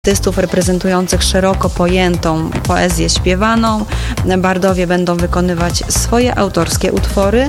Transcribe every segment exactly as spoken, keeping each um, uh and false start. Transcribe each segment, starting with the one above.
artystów reprezentujących szeroko pojętą poezję śpiewaną. Bardowie będą wykonywać swoje autorskie utwory.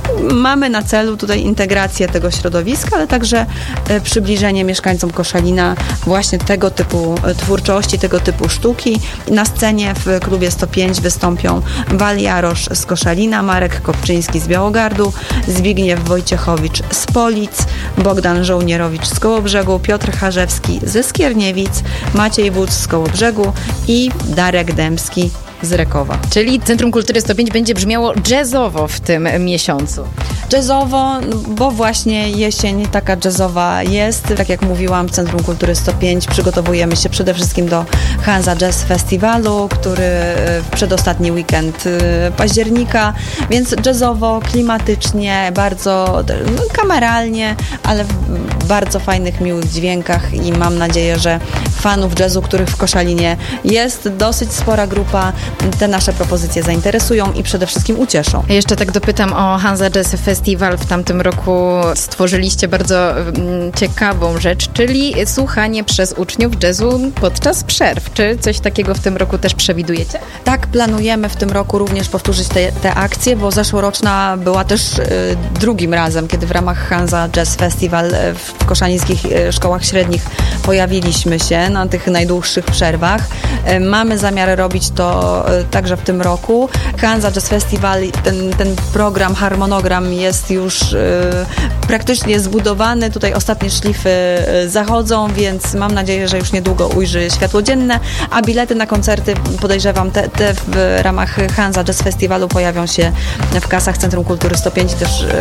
Mamy na celu tutaj integrację tego środowiska, ale także przybliżenie mieszkańcom Koszalina właśnie tego typu twórczości, tego typu sztuki. Na scenie w klubie sto pięć wystąpią Wal Jarosz z Koszalina, Marek Kopczyński z Białogardu, Zbigniew Wojciechowicz z Polic, Bogdan Żołnierowicz z Kołobrzegu, Piotr Charzewski ze Skierniewic, Maciej Wódz z Kołobrzegu i Darek Dębski z Rekowa. Czyli Centrum Kultury sto pięć będzie brzmiało jazzowo w tym miesiącu. Jazzowo, bo właśnie jesień taka jazzowa jest. Tak jak mówiłam, w Centrum Kultury sto pięć przygotowujemy się przede wszystkim do Hansa Jazz Festiwalu, który w przedostatni weekend października, więc jazzowo, klimatycznie, bardzo no, kameralnie, ale w bardzo fajnych, miłych dźwiękach i mam nadzieję, że fanów jazzu, których w Koszalinie jest dosyć spora grupa, te nasze propozycje zainteresują i przede wszystkim ucieszą. Ja jeszcze tak dopytam o Hansa Jazz Festival. W tamtym roku stworzyliście bardzo ciekawą rzecz, czyli słuchanie przez uczniów jazzu podczas przerw. Czy coś takiego w tym roku też przewidujecie? Tak, planujemy w tym roku również powtórzyć te, te akcje, bo zeszłoroczna była też y, drugim razem, kiedy w ramach Hansa Jazz Festival w koszalińskich y, szkołach średnich pojawiliśmy się na tych najdłuższych przerwach. Y, mamy zamiar robić to także w tym roku. Hansa Jazz Festival, ten, ten program, harmonogram jest już y, praktycznie zbudowany. Tutaj ostatnie szlify y, zachodzą, więc mam nadzieję, że już niedługo ujrzy światło dzienne, a bilety na koncerty, podejrzewam, te, te w ramach Hansa Jazz Festiwalu pojawią się w kasach Centrum Kultury sto pięć, też y,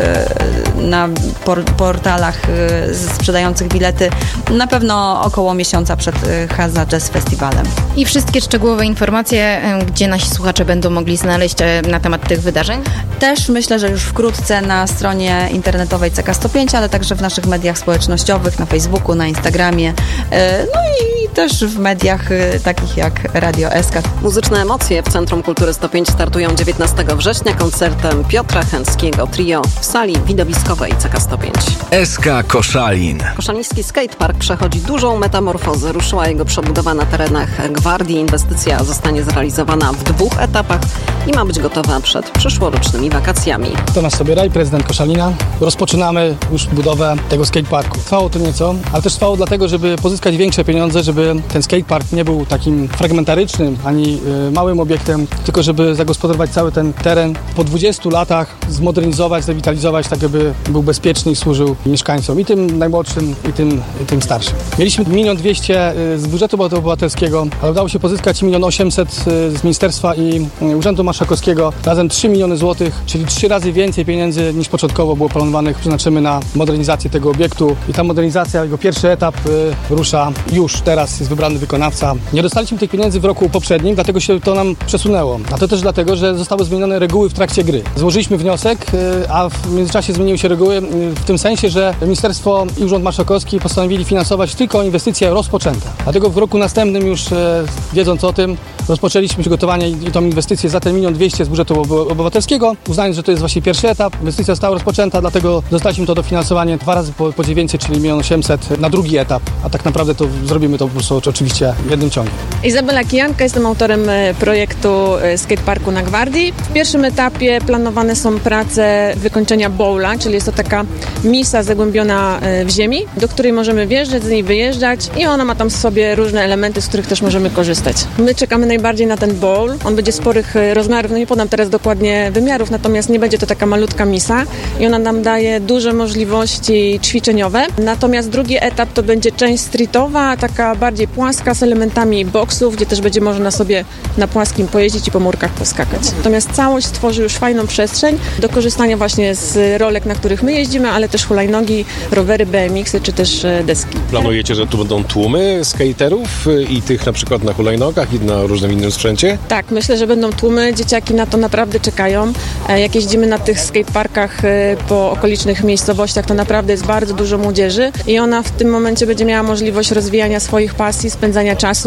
na por, portalach y, sprzedających bilety na pewno około miesiąca przed y, Hansa Jazz Festivalem. I wszystkie szczegółowe informacje, gdzie nasi słuchacze będą mogli znaleźć na temat tych wydarzeń? Też myślę, że już wkrótce na stronie internetowej C K sto pięć, ale także w naszych mediach społecznościowych, na Facebooku, na Instagramie, no i też w mediach takich jak Radio S K. Muzyczne emocje w Centrum Kultury sto pięć startują dziewiętnastego września koncertem Piotra Chęckiego Trio w sali widowiskowej C K sto pięć. S K Koszalin. Koszaliński skatepark przechodzi dużą metamorfozę. Ruszyła jego przebudowa na terenach Gwardii. Inwestycja zostanie zrealizowana w dwóch etapach i ma być gotowa przed przyszłorocznymi wakacjami. To nasz sobie raj, prezydent Koszalina. Rozpoczynamy już budowę tego skateparku. Trwało to nieco, ale też trwało dlatego, żeby pozyskać większe pieniądze, żeby ten skatepark nie był takim fragmentarycznym ani y, małym obiektem, tylko żeby zagospodarować cały ten teren. Po dwudziestu latach zmodernizować, zrewitalizować, tak żeby był bezpieczny i służył mieszkańcom, i tym najmłodszym, i tym, i tym starszym. Mieliśmy milion dwieście z budżetu obywatelskiego, ale udało się pozyskać milion osiemset z Ministerstwa i Urzędu Marszałkowskiego, razem trzy miliony złotych, czyli trzy razy więcej pieniędzy niż początkowo było planowanych, przeznaczymy na modernizację tego obiektu i ta modernizacja, jego pierwszy etap y, rusza już, teraz jest wybrany wykonawca. Nie dostaliśmy tych pieniędzy w roku poprzednim, dlatego się to nam przesunęło, a to też dlatego, że zostały zmienione reguły w trakcie gry. Złożyliśmy wniosek, y, a w międzyczasie zmieniły się reguły y, w tym sensie, że Ministerstwo i Urząd Marszałkowski postanowili finansować tylko inwestycje rozpoczęte. Dlatego w roku następnym już y, wiedząc o tym, rozpoczęliśmy przygotowanie i tą inwestycję za ten milion dwieście z budżetu obywatelskiego, uznając, że to jest właśnie pierwszy etap. Inwestycja została rozpoczęta, dlatego dostaliśmy to dofinansowanie dwa razy po, po dziewięćset, czyli milion osiemset na drugi etap, a tak naprawdę to zrobimy to po prostu oczywiście jednym ciągiem. Izabela Kijanka, jestem autorem projektu skateparku na Gwardii. W pierwszym etapie planowane są prace wykończenia bowla, czyli jest to taka misa zagłębiona w ziemi, do której możemy wjeżdżać, z niej wyjeżdżać i ona ma tam w sobie różne elementy, z których też możemy korzystać. My czekamy najbardziej na ten bowl. On będzie sporych rozmiarów, no nie podam teraz dokładnie wymiarów, natomiast nie będzie to taka malutka misa i ona nam daje duże możliwości ćwiczeniowe. Natomiast drugi etap to będzie część streetowa, taka bardziej płaska z elementami boksów, gdzie też będzie można sobie na płaskim pojeździć i po murkach poskakać. Natomiast całość tworzy już fajną przestrzeń do korzystania właśnie z rolek, na których my jeździmy, ale też hulajnogi, rowery, B M X-y czy też deski. Planujecie, że tu będą tłumy skaterów i tych na przykład na hulajnogach i na różnym innym sprzęcie? Tak, myślę, że będą tłumy. Dzieciaki na to naprawdę czekają. Jak jeździmy na tych skateparkach po okolicznych miejscowościach, to naprawdę jest bardzo dużo młodzieży i ona w tym momencie będzie miała możliwość rozwijania swoich pasji, spędzania czasu w takiej bezpiecznej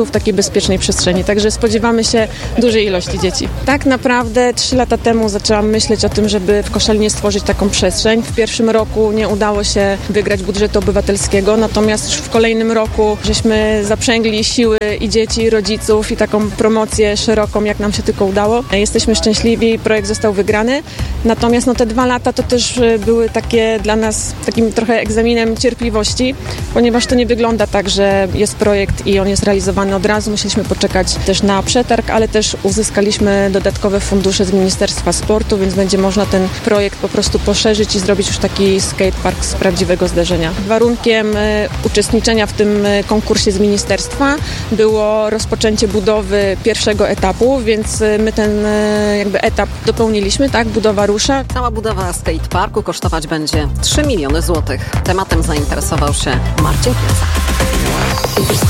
bezpiecznej przestrzeni. Także spodziewamy się dużej ilości dzieci. Tak naprawdę trzy lata temu zaczęłam myśleć o tym, żeby w Koszalinie stworzyć taką przestrzeń. W pierwszym roku nie udało się wygrać budżetu obywatelskiego, natomiast już w kolejnym roku żeśmy zaprzęgli siły i dzieci, i rodziców i taką promocję szeroką, jak nam się tylko udało. Jesteśmy szczęśliwi, projekt został wygrany. Natomiast no, te dwa lata to też były takie dla nas takim trochę egzaminem cierpliwości, ponieważ to nie wygląda tak, że jest projekt i on jest realizowany od razu. Musieliśmy poczekać też na przetarg, ale też uzyskaliśmy dodatkowe fundusze z Ministerstwa Sportu, więc będzie można ten projekt po prostu poszerzyć i zrobić już taki skatepark z prawdziwego zdarzenia. Warunkiem e, uczestniczenia w tym konkursie z ministerstwa było rozpoczęcie budowy pierwszego etapu, więc my ten e, jakby etap dopełniliśmy, tak? Budowa rusza. Cała budowa skateparku kosztować będzie trzy miliony złotych. Tematem zainteresował się Marcin Pieca.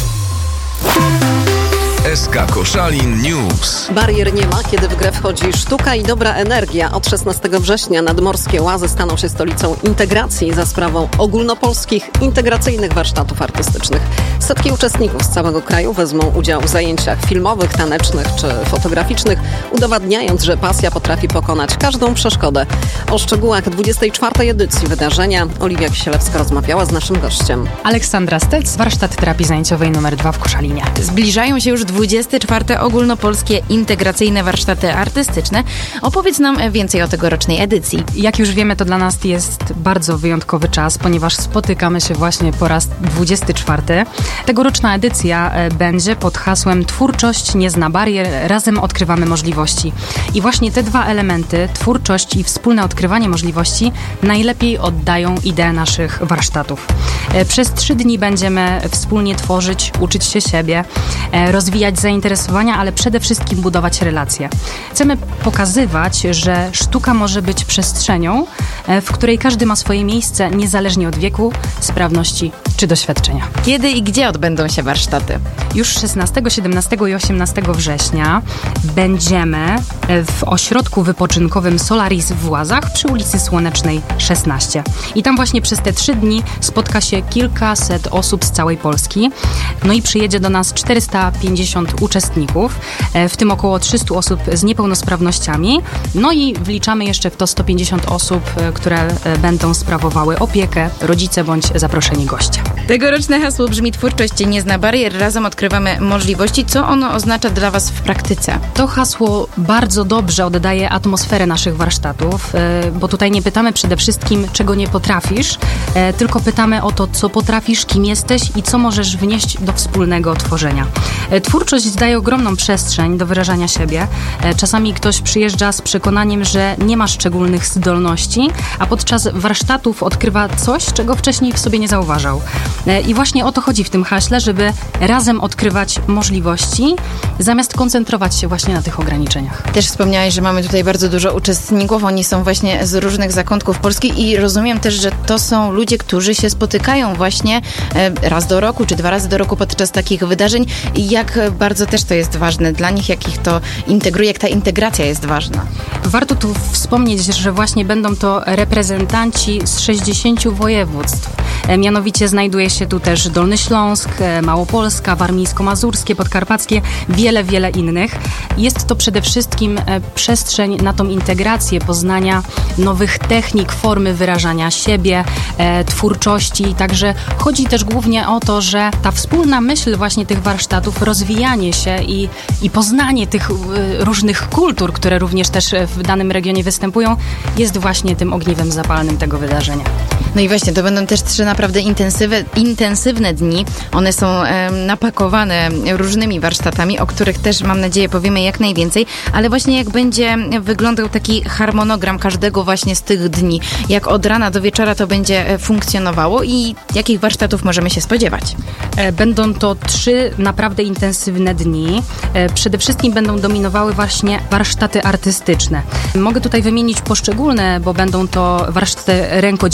S K Koszalin News. Barier nie ma, kiedy w grę wchodzi sztuka i dobra energia. Od szesnastego września nadmorskie Łazy staną się stolicą integracji za sprawą ogólnopolskich integracyjnych warsztatów artystycznych. Setki uczestników z całego kraju wezmą udział w zajęciach filmowych, tanecznych czy fotograficznych, udowadniając, że pasja potrafi pokonać każdą przeszkodę. O szczegółach dwudziestej czwartej edycji wydarzenia Oliwia Kisielewska rozmawiała z naszym gościem. Aleksandra Stec, warsztat terapii zajęciowej numer dwa w Koszalinie. Zbliżają się już dwudzieste czwarte ogólnopolskie integracyjne warsztaty artystyczne. Opowiedz nam więcej o tegorocznej edycji. Jak już wiemy, to dla nas jest bardzo wyjątkowy czas, ponieważ spotykamy się właśnie po raz dwudziesty czwarty. Tegoroczna edycja będzie pod hasłem Twórczość nie zna barier, razem odkrywamy możliwości. I właśnie te dwa elementy, twórczość i wspólne odkrywanie możliwości, najlepiej oddają ideę naszych warsztatów. Przez trzy dni będziemy wspólnie tworzyć, uczyć się siebie, rozwijać zainteresowania, ale przede wszystkim budować relacje. Chcemy pokazywać, że sztuka może być przestrzenią, w której każdy ma swoje miejsce, niezależnie od wieku, sprawności czy doświadczenia. Kiedy i gdzie odbędą się warsztaty? Już szesnastego, siedemnastego i osiemnastego września będziemy w ośrodku wypoczynkowym Solaris w Łazach przy ulicy Słonecznej szesnaście. I tam właśnie przez te trzy dni spotka się kilkaset osób z całej Polski. No i przyjedzie do nas czterysta pięćdziesiąt uczestników, w tym około trzysta osób z niepełnosprawnościami. No i wliczamy jeszcze w to sto pięćdziesiąt osób, które będą sprawowały opiekę, rodzice bądź zaproszeni goście. Tegoroczne hasło brzmi Twórczość nie zna barier, razem odkrywamy możliwości. Co ono oznacza dla Was w praktyce? To hasło bardzo dobrze oddaje atmosferę naszych warsztatów, bo tutaj nie pytamy przede wszystkim, czego nie potrafisz, tylko pytamy o to, co potrafisz, kim jesteś i co możesz wnieść do wspólnego tworzenia. Twórczość daje ogromną przestrzeń do wyrażania siebie. Czasami ktoś przyjeżdża z przekonaniem, że nie ma szczególnych zdolności, a podczas warsztatów odkrywa coś, czego wcześniej w sobie nie zauważał. I właśnie o to chodzi w tym haśle, żeby razem odkrywać możliwości, zamiast koncentrować się właśnie na tych ograniczeniach. Też wspomniałeś, że mamy tutaj bardzo dużo uczestników. Oni są właśnie z różnych zakątków Polski i rozumiem też, że to są ludzie, którzy się spotykają właśnie raz do roku, czy dwa razy do roku podczas takich wydarzeń. I jak bardzo też to jest ważne dla nich, jak ich to integruje, jak ta integracja jest ważna. Warto tu wspomnieć, że właśnie będą to reprezentanci z sześćdziesięciu województw. Mianowicie znajduje się tu też Dolny Śląsk, Małopolska, Warmińsko-Mazurskie, Podkarpackie, wiele, wiele innych. Jest to przede wszystkim przestrzeń na tą integrację, poznania nowych technik, formy wyrażania siebie, e, twórczości. Także chodzi też głównie o to, że ta wspólna myśl właśnie tych warsztatów, rozwijanie się i, i poznanie tych y, różnych kultur, które również też w danym regionie występują, jest właśnie tym ogniwem zapalnym tego wydarzenia. No i właśnie, to będą też trzy naprawdę intensywne, intensywne dni. One są e, napakowane różnymi warsztatami, o których też, mam nadzieję, powiemy jak najwięcej, ale właśnie jak będzie wyglądał taki harmonogram każdego właśnie z tych dni, jak od rana do wieczora to będzie funkcjonowało i jakich warsztatów możemy się spodziewać? Będą to trzy naprawdę intensywne dni. Przede wszystkim będą dominowały właśnie warsztaty artystyczne. Mogę tutaj wymienić poszczególne, bo będą to warsztaty rękodzielnicze,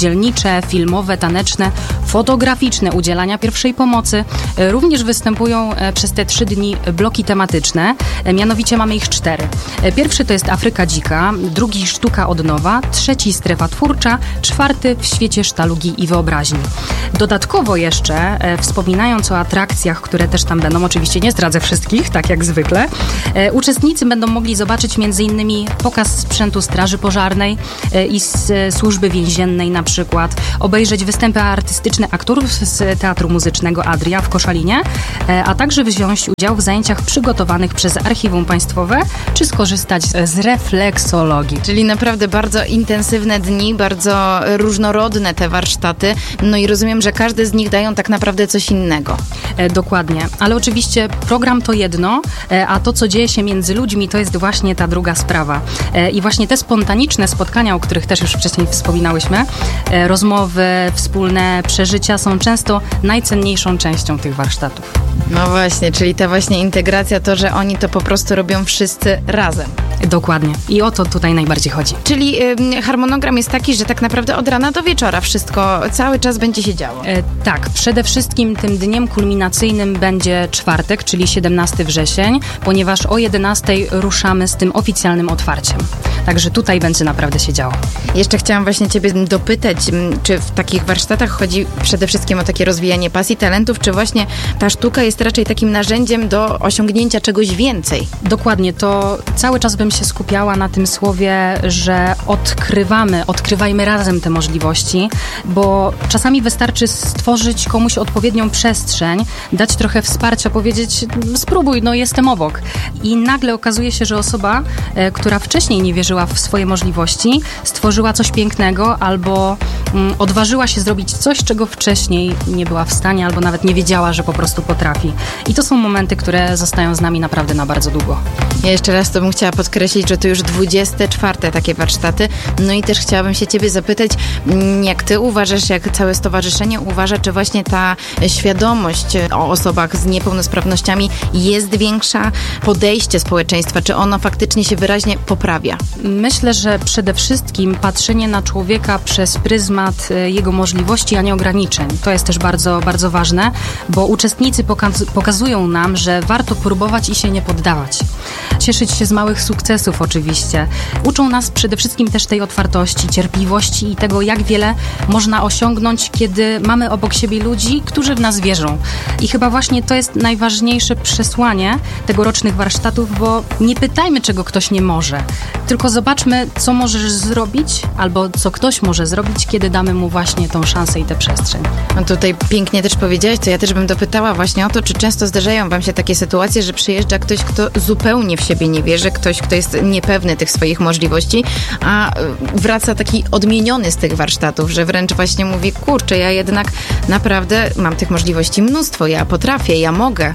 lecznicze, filmowe, taneczne, fotograficzne, udzielania pierwszej pomocy. Również występują przez te trzy dni bloki tematyczne, mianowicie mamy ich cztery. Pierwszy to jest Afryka Dzika, drugi Sztuka od nowa, trzeci Strefa Twórcza, czwarty W świecie sztalugi i wyobraźni. Dodatkowo jeszcze, wspominając o atrakcjach, które też tam będą, oczywiście nie zdradzę wszystkich, tak jak zwykle, uczestnicy będą mogli zobaczyć między innymi pokaz sprzętu Straży Pożarnej i z Służby Więziennej na przykład, obejrzeć występy artystyczne aktorów z Teatru Muzycznego Adria w Koszalinie, a także wziąć udział w zajęciach przygotowanych przez Archiwum Państwowe, czy skorzystać z refleksologii. Czyli naprawdę bardzo intensywne dni, bardzo różnorodne te warsztaty, no i rozumiem, że każdy z nich dają tak naprawdę coś innego. E, dokładnie, ale oczywiście program to jedno, e, a to, co dzieje się między ludźmi, to jest właśnie ta druga sprawa. E, I właśnie te spontaniczne spotkania, o których też już wcześniej wspominałyśmy, e, rozmowy, wspólne przeżycia są często najcenniejszą częścią tych warsztatów. No właśnie, czyli ta właśnie integracja, to, że oni to po prostu robią wszyscy razem. Dokładnie. I o to tutaj najbardziej chodzi. Czyli y, harmonogram jest taki, że tak naprawdę od rana do wieczora wszystko cały czas będzie się działo. E, tak, przede wszystkim tym dniem kulminacyjnym będzie czwartek, czyli siedemnastego września, ponieważ o jedenastej ruszamy z tym oficjalnym otwarciem. Także tutaj będzie naprawdę się działo. Jeszcze chciałam właśnie Ciebie dopytać, czy w takich warsztatach chodzi przede wszystkim o takie rozwijanie pasji, talentów, czy właśnie ta sztuka jest raczej takim narzędziem do osiągnięcia czegoś więcej? Dokładnie, to cały czas bym się skupiała na tym słowie, że odkrywamy, odkrywajmy razem te możliwości, bo czasami wystarczy stworzyć komuś odpowiednią przestrzeń, dać trochę wsparcia, powiedzieć spróbuj, no jestem obok. I nagle okazuje się, że osoba, e, która wcześniej nie wierzyła w swoje możliwości, stworzyła coś pięknego albo mm, odważyła się zrobić coś, czego wcześniej nie była w stanie albo nawet nie wiedziała, że po prostu potrafi. I to są momenty, które zostają z nami naprawdę na bardzo długo. Ja jeszcze raz to bym chciała podkreślić, że to już dwudzieste czwarte takie warsztaty. No i też chciałabym się Ciebie zapytać, jak Ty uważasz, jak całe stowarzyszenie uważa, czy właśnie ta świadomość o osobach z niepełnosprawnościami jest większa, podejście społeczeństwa, czy ono faktycznie się wyraźnie poprawia? Myślę, że przede wszystkim patrzenie na człowieka przez pryzmat jego możliwości, a nie ograniczeń. To jest też bardzo, bardzo ważne, bo uczestnicy pokaz- pokazują nam, że warto próbować i się nie poddawać. Cieszyć się z małych sukcesów oczywiście. Uczą nas przede wszystkim też tej otwartości, cierpliwości i tego, jak wiele można osiągnąć, kiedy mamy obok siebie ludzi, którzy w nas wierzą. I chyba właśnie to jest najważniejsze przesłanie tegorocznych warsztatów, bo nie pytajmy, czego ktoś nie może, tylko zobaczmy, co możesz zrobić, albo co ktoś może zrobić, kiedy damy mu właśnie tą szansę i tę przestrzeń. No tutaj pięknie też powiedziałaś, to ja też bym dopytała właśnie o to, czy często zdarzają Wam się takie sytuacje, że przyjeżdża ktoś, kto zupełnie w siebie nie wierzy, ktoś, kto jest niepewny tych swoich możliwości, a wraca taki odmieniony z tych warsztatów, że wręcz właśnie mówi, kurczę, ja jednak naprawdę mam tych możliwości mnóstwo, ja potrafię, ja mogę.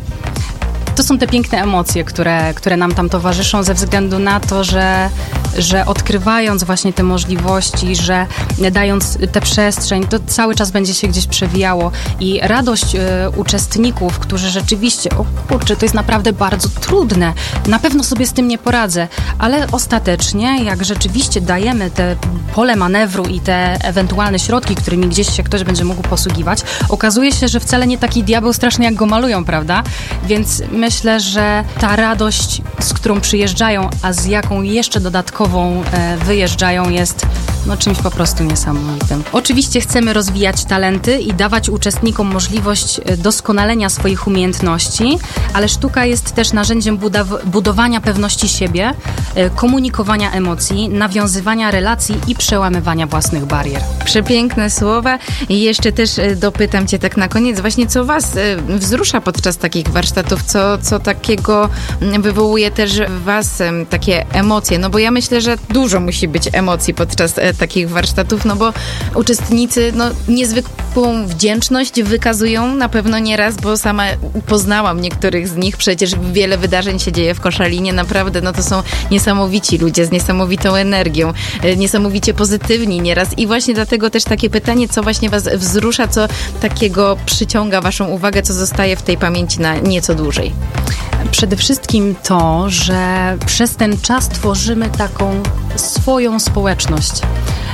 To są te piękne emocje, które, które nam tam towarzyszą ze względu na to, że, że odkrywając właśnie te możliwości, że dając tę przestrzeń, to cały czas będzie się gdzieś przewijało i radość y, uczestników, którzy rzeczywiście, o kurczę, to jest naprawdę bardzo trudne, na pewno sobie z tym nie poradzę, ale ostatecznie, jak rzeczywiście dajemy te pole manewru i te ewentualne środki, którymi gdzieś się ktoś będzie mógł posługiwać, okazuje się, że wcale nie taki diabeł straszny, jak go malują, prawda? Więc myślę, że ta radość, z którą przyjeżdżają, a z jaką jeszcze dodatkową e, wyjeżdżają, jest no, czymś po prostu niesamowitym. Oczywiście chcemy rozwijać talenty i dawać uczestnikom możliwość doskonalenia swoich umiejętności, ale sztuka jest też narzędziem budaw- budowania pewności siebie, e, komunikowania emocji, nawiązywania relacji i przełamywania własnych barier. Przepiękne słowa. I jeszcze też dopytam Cię tak na koniec, właśnie co Was wzrusza podczas takich warsztatów, co, co takiego wywołuje też w Was takie emocje, no bo ja myślę, że dużo musi być emocji podczas takich warsztatów, no bo uczestnicy no, niezwykłą wdzięczność wykazują na pewno nieraz, bo sama poznałam niektórych z nich, przecież wiele wydarzeń się dzieje w Koszalinie, naprawdę, no to są niesamowici ludzie z niesamowitą energią, niesamowicie pozytywni nieraz i właśnie dlatego też takie pytanie, co właśnie Was wzrusza, co takiego przyciąga Waszą uwagę, co zostaje w tej pamięci na nieco dłużej? Przede wszystkim to, że przez ten czas tworzymy taką swoją społeczność.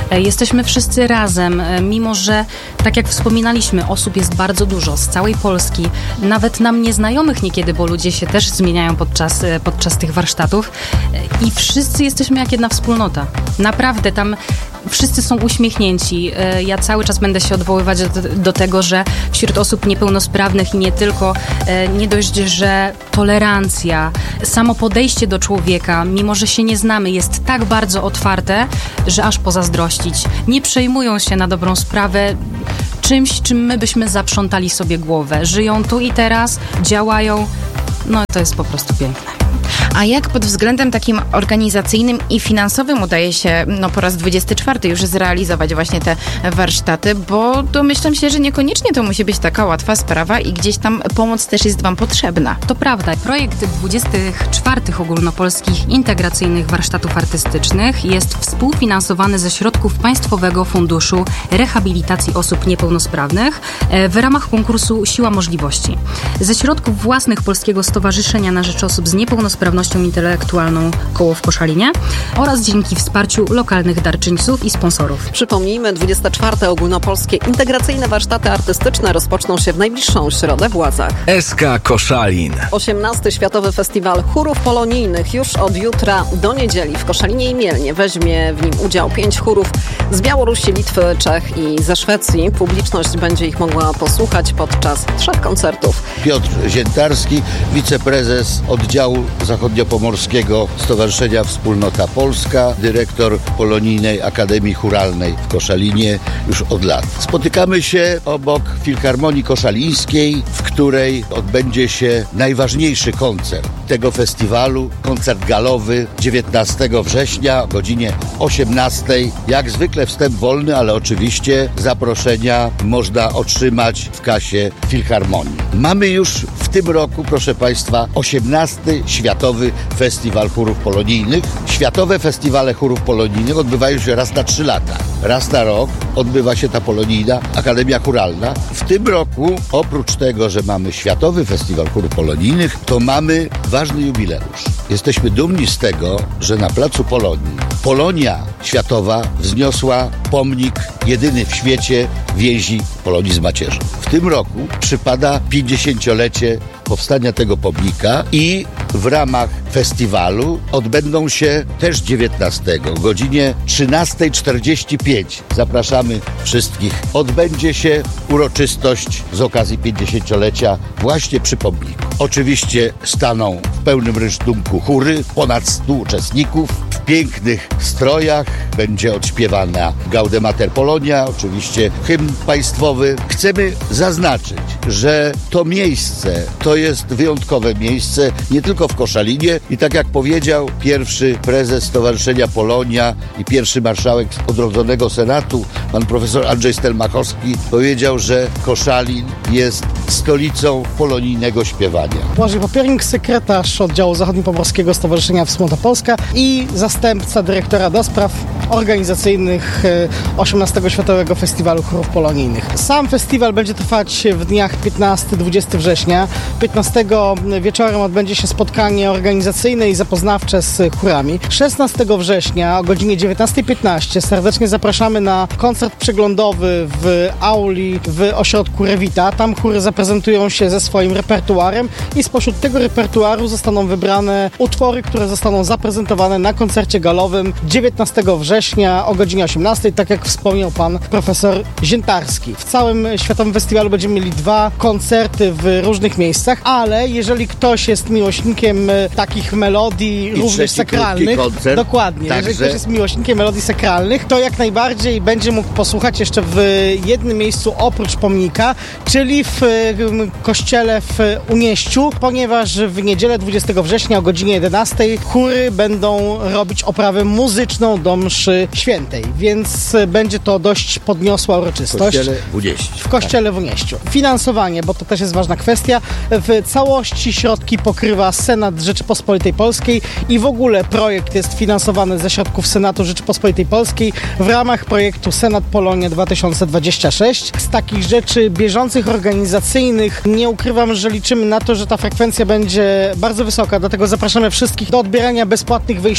Jesteśmy wszyscy razem, mimo że, tak jak wspominaliśmy, osób jest bardzo dużo z całej Polski, nawet nam nieznajomych niekiedy, bo ludzie się też zmieniają podczas, podczas tych warsztatów i wszyscy jesteśmy jak jedna wspólnota. Naprawdę, tam wszyscy są uśmiechnięci. Ja cały czas będę się odwoływać do, do tego, że wśród osób niepełnosprawnych i nie tylko, nie dość, że tolerancja, samo podejście do człowieka, mimo że się nie znamy, jest tak bardzo otwarte, że aż pozazdrościć. Nie przejmują się na dobrą sprawę czymś, czym my byśmy zaprzątali sobie głowę. Żyją tu i teraz, działają. No to jest po prostu piękne. A jak pod względem takim organizacyjnym i finansowym udaje się no, po raz dwudziesty czwarty już zrealizować właśnie te warsztaty, bo domyślam się, że niekoniecznie to musi być taka łatwa sprawa i gdzieś tam pomoc też jest wam potrzebna. To prawda. Projekt dwudziestych czwartych ogólnopolskich integracyjnych warsztatów artystycznych jest współfinansowany ze środków Państwowego Funduszu Rehabilitacji Osób Niepełnosprawnych w ramach konkursu Siła Możliwości. Ze środków własnych Polskiego Stowarzyszenia na Rzecz Osób z Niepełnosprawnością Intelektualną Koło w Koszalinie oraz dzięki wsparciu lokalnych darczyńców i sponsorów. Przypomnijmy, dwudzieste czwarte ogólnopolskie integracyjne warsztaty artystyczne rozpoczną się w najbliższą środę w Łazach. S K Koszalin. osiemnasty Światowy Festiwal Chórów Polonijnych już od jutra do niedzieli w Koszalinie i Mielnie. Weźmie w nim udział pięć chórów z Białorusi, Litwy, Czech i ze Szwecji. Publiczność będzie ich mogła posłuchać podczas trzech koncertów. Piotr Ziętarski, wiceprezes oddziału zachodniopomorskiego Stowarzyszenia Wspólnota Polska, dyrektor Polonijnej Akademii Chóralnej w Koszalinie już od lat. Spotykamy się obok Filharmonii Koszalińskiej, w której odbędzie się najważniejszy koncert tego festiwalu, koncert galowy dziewiętnastego września o godzinie osiemnastej. Jak zwykle wstęp wolny, ale oczywiście zaproszenia można otrzymać w kasie Filharmonii. Mamy już w tym roku, proszę Państwa, osiemnasty Światowy Festiwal Chórów Polonijnych. Światowe festiwale chórów polonijnych odbywają się raz na trzy lata. Raz na rok odbywa się ta Polonijna Akademia Chóralna. W tym roku, oprócz tego, że mamy Światowy Festiwal Chórów Polonijnych, to mamy ważny jubileusz. Jesteśmy dumni z tego, że na placu Polonii Polonia Światowa wzniosła pomnik jedyny w świecie więzi Polonii z macierzą. W tym roku przypada pięćdziesięciolecie powstania tego pomnika i w ramach festiwalu odbędą się też dziewiętnastego o godzinie trzynastej czterdzieści pięć. Zapraszamy wszystkich. Odbędzie się uroczystość z okazji pięćdziesięciolecia właśnie przy pomniku. Oczywiście staną w pełnym rysztunku chóry, ponad stu uczestników. W pięknych strojach będzie odśpiewana Gaudemater Polonia, oczywiście hymn państwowy. Chcemy zaznaczyć, że to miejsce to jest wyjątkowe miejsce nie tylko w Koszalinie i tak jak powiedział pierwszy prezes Stowarzyszenia Polonia i pierwszy marszałek odrodzonego Senatu, pan profesor Andrzej Stelmachowski, powiedział, że Koszalin jest stolicą polonijnego śpiewania. Błażej Popiernik, sekretarz oddziału zachodniopomorskiego Stowarzyszenia Wspólnota Polska i zastępca dyrektora do spraw organizacyjnych osiemnastego Światowego Festiwalu Chórów Polonijnych. Sam festiwal będzie trwać w dniach piętnastego do dwudziestego września. piętnastego wieczorem odbędzie się spotkanie organizacyjne i zapoznawcze z chórami. szesnastego września o godzinie dziewiętnastej piętnaście serdecznie zapraszamy na koncert przeglądowy w auli w ośrodku Revita. Tam chóry zaprezentują się ze swoim repertuarem i spośród tego repertuaru zostaną wybrane utwory, które zostaną zaprezentowane na koncercie galowym dziewiętnastego września o godzinie osiemnastej, tak jak wspomniał pan profesor Ziętarski. W całym Światowym Festiwalu będziemy mieli dwa koncerty w różnych miejscach, ale jeżeli ktoś jest miłośnikiem takich melodii I również sakralnych, koncert, dokładnie, także... jeżeli ktoś jest miłośnikiem melodii sakralnych, to jak najbardziej będzie mógł posłuchać jeszcze w jednym miejscu oprócz pomnika, czyli w kościele w Unieściu, ponieważ w niedzielę dwudziestego września o godzinie jedenastej chóry będą robić oprawę muzyczną do mszy świętej, więc będzie to dość podniosła uroczystość. W kościele w Unieściu. W kościele w Unieściu. Finansowanie, bo to też jest ważna kwestia. W całości środki pokrywa Senat Rzeczypospolitej Polskiej i w ogóle projekt jest finansowany ze środków Senatu Rzeczypospolitej Polskiej w ramach projektu Senat Polonia dwa tysiące dwadzieścia sześć. Z takich rzeczy bieżących, organizacyjnych nie ukrywam, że liczymy na to, że ta frekwencja będzie bardzo wysoka, dlatego zapraszamy wszystkich do odbierania bezpłatnych wejściówek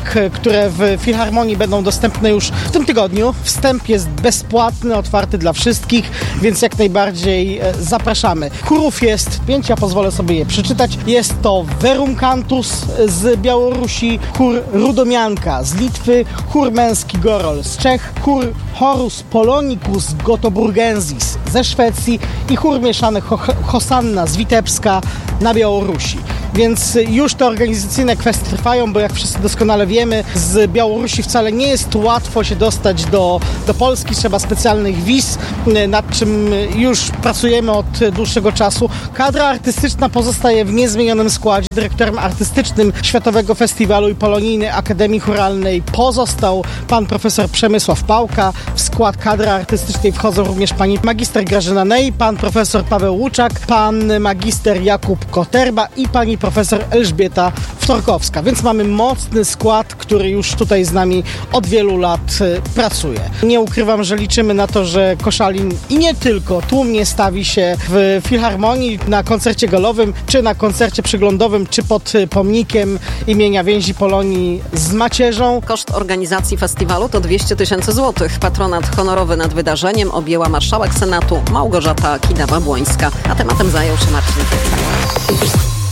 które w Filharmonii będą dostępne już w tym tygodniu. Wstęp jest bezpłatny, otwarty dla wszystkich, więc jak najbardziej zapraszamy. Chórów jest pięć, ja pozwolę sobie je przeczytać. Jest to Verum Cantus z Białorusi, chór Rudomianka z Litwy, chór męski Gorol z Czech, chór Horus Polonicus Gotoburgensis ze Szwecji i chór mieszany Hosanna z Witebska na Białorusi. Więc już te organizacyjne kwestie trwają, bo jak wszyscy doskonale wiemy, z Białorusi wcale nie jest łatwo się dostać do, do Polski. Trzeba specjalnych wiz, nad czym już pracujemy od dłuższego czasu. Kadra artystyczna pozostaje w niezmienionym składzie. Dyrektorem artystycznym Światowego Festiwalu i Polonijnej Akademii Chóralnej pozostał pan profesor Przemysław Pałka. W skład kadry artystycznej wchodzą również pani magister Grażyna Nej, pan profesor Paweł Łuczak, pan magister Jakub Koterba i pani profesor Elżbieta Wtorkowska. Więc mamy mocny skład, który już tutaj z nami od wielu lat pracuje. Nie ukrywam, że liczymy na to, że Koszalin i nie tylko tłumnie stawi się w Filharmonii na koncercie galowym, czy na koncercie przyglądowym, czy pod pomnikiem imienia Więzi Polonii z macierzą. Koszt organizacji festiwalu to dwieście tysięcy złotych. Patronat honorowy nad wydarzeniem objęła marszałek Senatu Małgorzata Kidawa-Błońska, a tematem zajął się Marcin Kwiatek.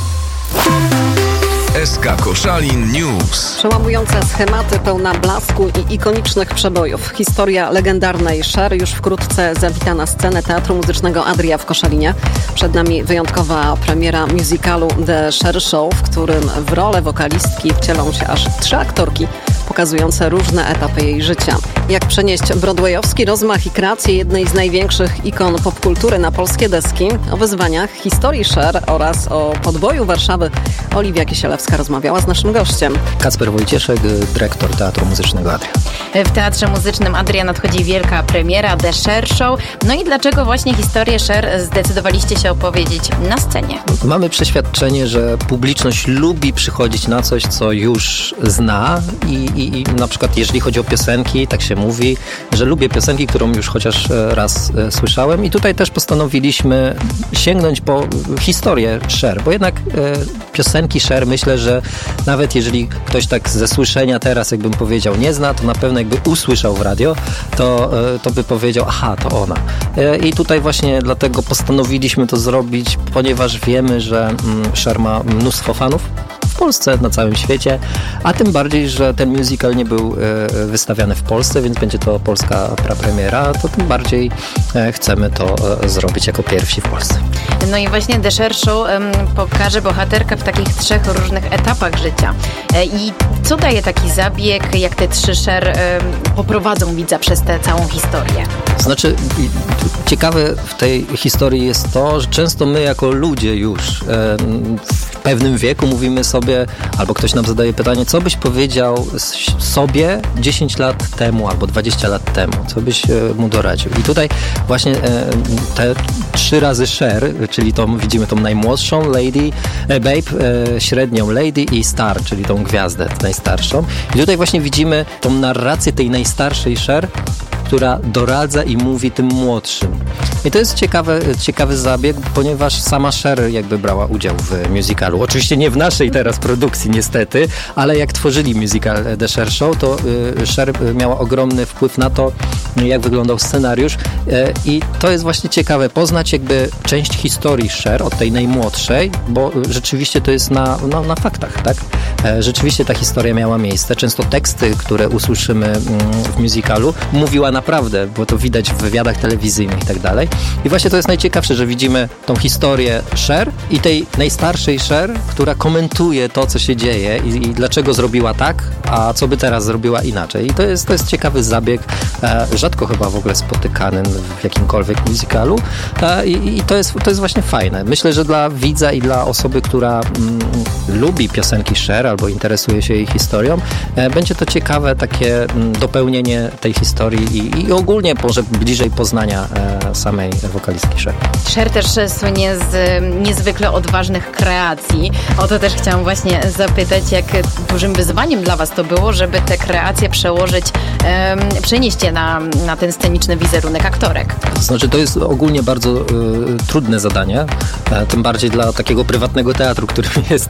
S K Koszalin News. Przełamujące schematy, pełna blasku i ikonicznych przebojów. Historia legendarnej Cher już wkrótce zawita na scenę Teatru Muzycznego Adria w Koszalinie. Przed nami wyjątkowa premiera musicalu The Cher Show, w którym w rolę wokalistki wcielą się aż trzy aktorki, pokazujące różne etapy jej życia. Jak przenieść broadwayowski rozmach i kreację jednej z największych ikon popkultury na polskie deski? O wyzwaniach, historii Cher oraz o podboju Warszawy Oliwia Kisielewska rozmawiała z naszym gościem. Kacper Wojcieszek, dyrektor Teatru Muzycznego Adria. W Teatrze Muzycznym Adria nadchodzi wielka premiera The Cher Show. No i dlaczego właśnie historię Cher zdecydowaliście się opowiedzieć na scenie? Mamy przeświadczenie, że publiczność lubi przychodzić na coś, co już zna i, i, i na przykład jeżeli chodzi o piosenki, tak się mówi, że lubię piosenki, którą już chociaż raz e, słyszałem i tutaj też postanowiliśmy sięgnąć po historię Cher, bo jednak e, piosenki Cher, myślę, że nawet jeżeli ktoś tak ze słyszenia teraz, jakbym powiedział, nie zna, to na pewno jakby usłyszał w radio, to, to by powiedział, aha, to ona. I tutaj właśnie dlatego postanowiliśmy to zrobić, ponieważ wiemy, że Cher ma mnóstwo fanów w Polsce, na całym świecie, a tym bardziej, że ten musical nie był wystawiany w Polsce, więc będzie to polska prapremiera, to tym bardziej chcemy to zrobić jako pierwsi w Polsce. No i właśnie The Cher Show um, pokaże bohaterkę w takich trzech różnych etapach życia. E, I co daje taki zabieg, jak te trzy Cher um, poprowadzą widza przez tę całą historię? Znaczy, ciekawe w tej historii jest to, że często my jako ludzie już e, w pewnym wieku mówimy sobie, albo ktoś nam zadaje pytanie, co byś powiedział sobie dziesięć lat temu, albo dwadzieścia lat temu, co byś e, mu doradził. I tutaj właśnie e, te trzy razy Cher, czyli tą, widzimy tą najmłodszą lady, e, babe, e, średnią lady i star, czyli tą gwiazdę najstarszą. I tutaj właśnie widzimy tą narrację tej najstarszej Cher, która doradza i mówi tym młodszym. I to jest ciekawy, ciekawy zabieg, ponieważ sama Cher jakby brała udział w musicalu. Oczywiście nie w naszej teraz produkcji niestety, ale jak tworzyli musical The Cher Show, to y, Cher miała ogromny wpływ na to, jak wyglądał scenariusz y, i to jest właśnie ciekawe, poznać jakby część historii Cher od tej najmłodszej, bo rzeczywiście to jest na, no, na faktach, tak? E, rzeczywiście ta historia miała miejsce. Często teksty, które usłyszymy mm, w musicalu, mówiła naprawdę, bo to widać w wywiadach telewizyjnych i tak dalej. I właśnie to jest najciekawsze, że widzimy tą historię Cher i tej najstarszej Cher, która komentuje to, co się dzieje i, i dlaczego zrobiła tak, a co by teraz zrobiła inaczej. I to jest, to jest ciekawy zabieg, e, rzadko chyba w ogóle spotykany w jakimkolwiek musicalu e, i, i to jest, to jest właśnie fajne. Myślę, że dla widza i dla osoby, która mm, lubi piosenki Cher albo interesuje się jej historią, e, będzie to ciekawe takie mm, dopełnienie tej historii i, i ogólnie może bliżej poznania e, samej wokalistki Cher. Cher też słynie z niezwykle odważnych kreacji. O to też chciałam właśnie zapytać, jak dużym wyzwaniem dla was to było, żeby te kreacje przełożyć, e, przenieść je na, na ten sceniczny wizerunek aktorek. To znaczy, to jest ogólnie bardzo e, trudne zadanie, e, tym bardziej dla takiego prywatnego teatru, którym jest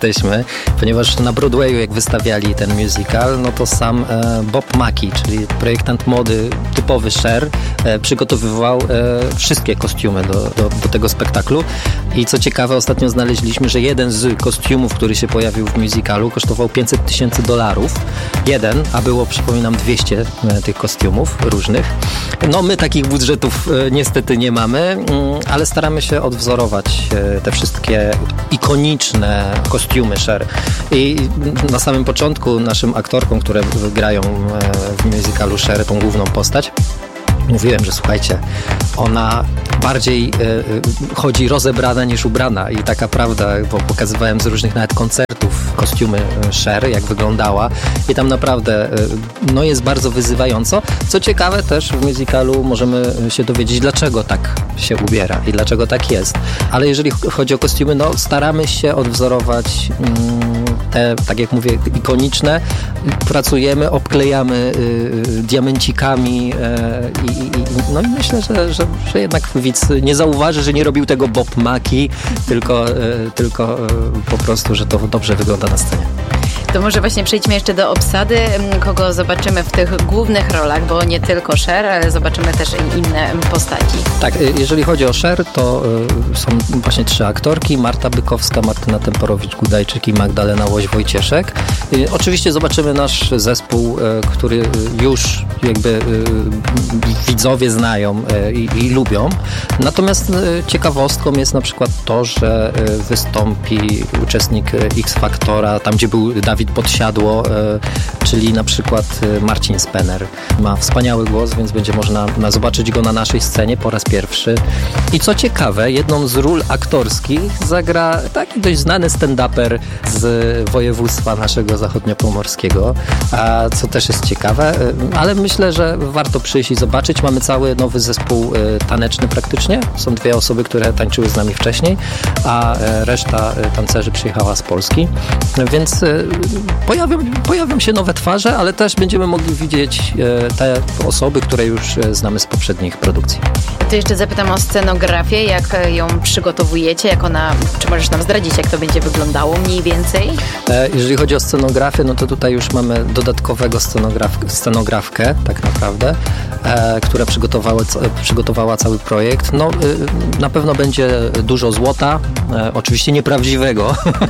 jesteśmy, ponieważ na Broadwayu, jak wystawiali ten musical, no to sam e, Bob Mackie, czyli projektant mody, typowy Cher, e, przygotowywał e, wszystkie kostiumy do, do, do tego spektaklu. I co ciekawe, ostatnio znaleźliśmy, że jeden z kostiumów, który się pojawił w musicalu, kosztował pięćset tysięcy dolarów. Jeden, a było, przypominam, dwieście e, tych kostiumów różnych. No my takich budżetów e, niestety nie mamy, mm, ale staramy się odwzorować e, te wszystkie ikoniczne kostiumy Cher. I na samym początku naszym aktorkom, które grają w musicalu Cher, tą główną postać, mówiłem, że słuchajcie, ona bardziej y, chodzi rozebrana niż ubrana i taka prawda, bo pokazywałem z różnych nawet koncertów kostiumy Cher, jak wyglądała i tam naprawdę y, no jest bardzo wyzywająco. Co ciekawe, też w musicalu możemy się dowiedzieć, dlaczego tak się ubiera i dlaczego tak jest. Ale jeżeli chodzi o kostiumy, no staramy się odwzorować mm, te, tak jak mówię, ikoniczne. Pracujemy, obklejamy y, diamencikami y, i, i, no i myślę, że, że, że jednak widz nie zauważy, że nie robił tego Bob Mackie, tylko, y, tylko y, po prostu, że to dobrze wygląda na scenie. To może właśnie przejdźmy jeszcze do obsady, kogo zobaczymy w tych głównych rolach, bo nie tylko Cher, ale zobaczymy też i inne postaci. Tak, jeżeli chodzi o Cher, to y, są właśnie trzy aktorki, Marta Bykowska, Martyna Temporowicz-Gudajczyk i Magdalena Łoś-Wojcieszek. Y, oczywiście zobaczymy nasz zespół, y, który już jakby y, widzowie znają y, i lubią. Natomiast y, ciekawostką jest na przykład to, że y, wystąpi uczestnik X-Faktora, tam gdzie był Dawid Podsiadło, y, czyli na przykład y, Marcin Spener. Ma wspaniały głos, więc będzie można na, zobaczyć go na naszej scenie po raz pierwszy. I co ciekawe, jedną z ról aktorskich zagra taki dość znany stand-uper z województwa naszego zachodniopomorskiego, a co też jest ciekawe, ale myślę, że warto przyjść i zobaczyć. Mamy cały nowy zespół taneczny praktycznie. Są dwie osoby, które tańczyły z nami wcześniej, a reszta tancerzy przyjechała z Polski. Więc pojawią, pojawią się nowe twarze, ale też będziemy mogli widzieć te osoby, które już znamy z poprzednich produkcji. To jeszcze zapytam o scenografię, jak ją przygotowujecie, jak ona, czy możesz nam zdradzić, jak to będzie wyglądało mniej więcej? Jeżeli chodzi o scenografię, no to tutaj już mamy dodatkowego scenograf, scenografkę, tak naprawdę, e, która przygotowała, przygotowała cały projekt. No, y, na pewno będzie dużo złota, e, oczywiście nieprawdziwego,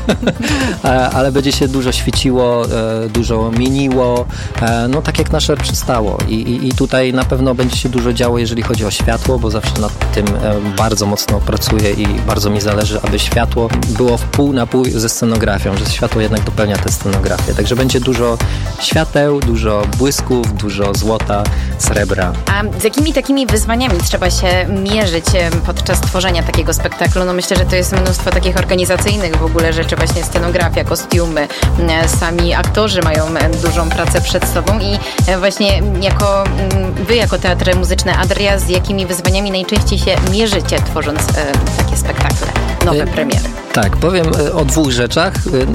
e, ale będzie się dużo świeciło, e, dużo mieniło, e, no tak jak na Cher przystało. I, i, I tutaj na pewno będzie się dużo działo, jeżeli chodzi o światło, bo zawsze nad tym e, bardzo mocno pracuję i bardzo mi zależy, aby światło było w pół na pół ze scenografią, że światło jednak dopełnia tę scenografię. Także będzie dużo świateł, dużo błysków, dużo złota, srebra. A z jakimi takimi wyzwaniami trzeba się mierzyć podczas tworzenia takiego spektaklu? No myślę, że to jest mnóstwo takich organizacyjnych w ogóle rzeczy, właśnie scenografia, kostiumy, sami aktorzy mają dużą pracę przed sobą i właśnie jako wy, jako Teatr Muzyczny Adria, z jakimi wyzwaniami najczęściej się mierzycie, tworząc takie spektakle, nowe premiery? Tak, powiem o dwóch rzeczach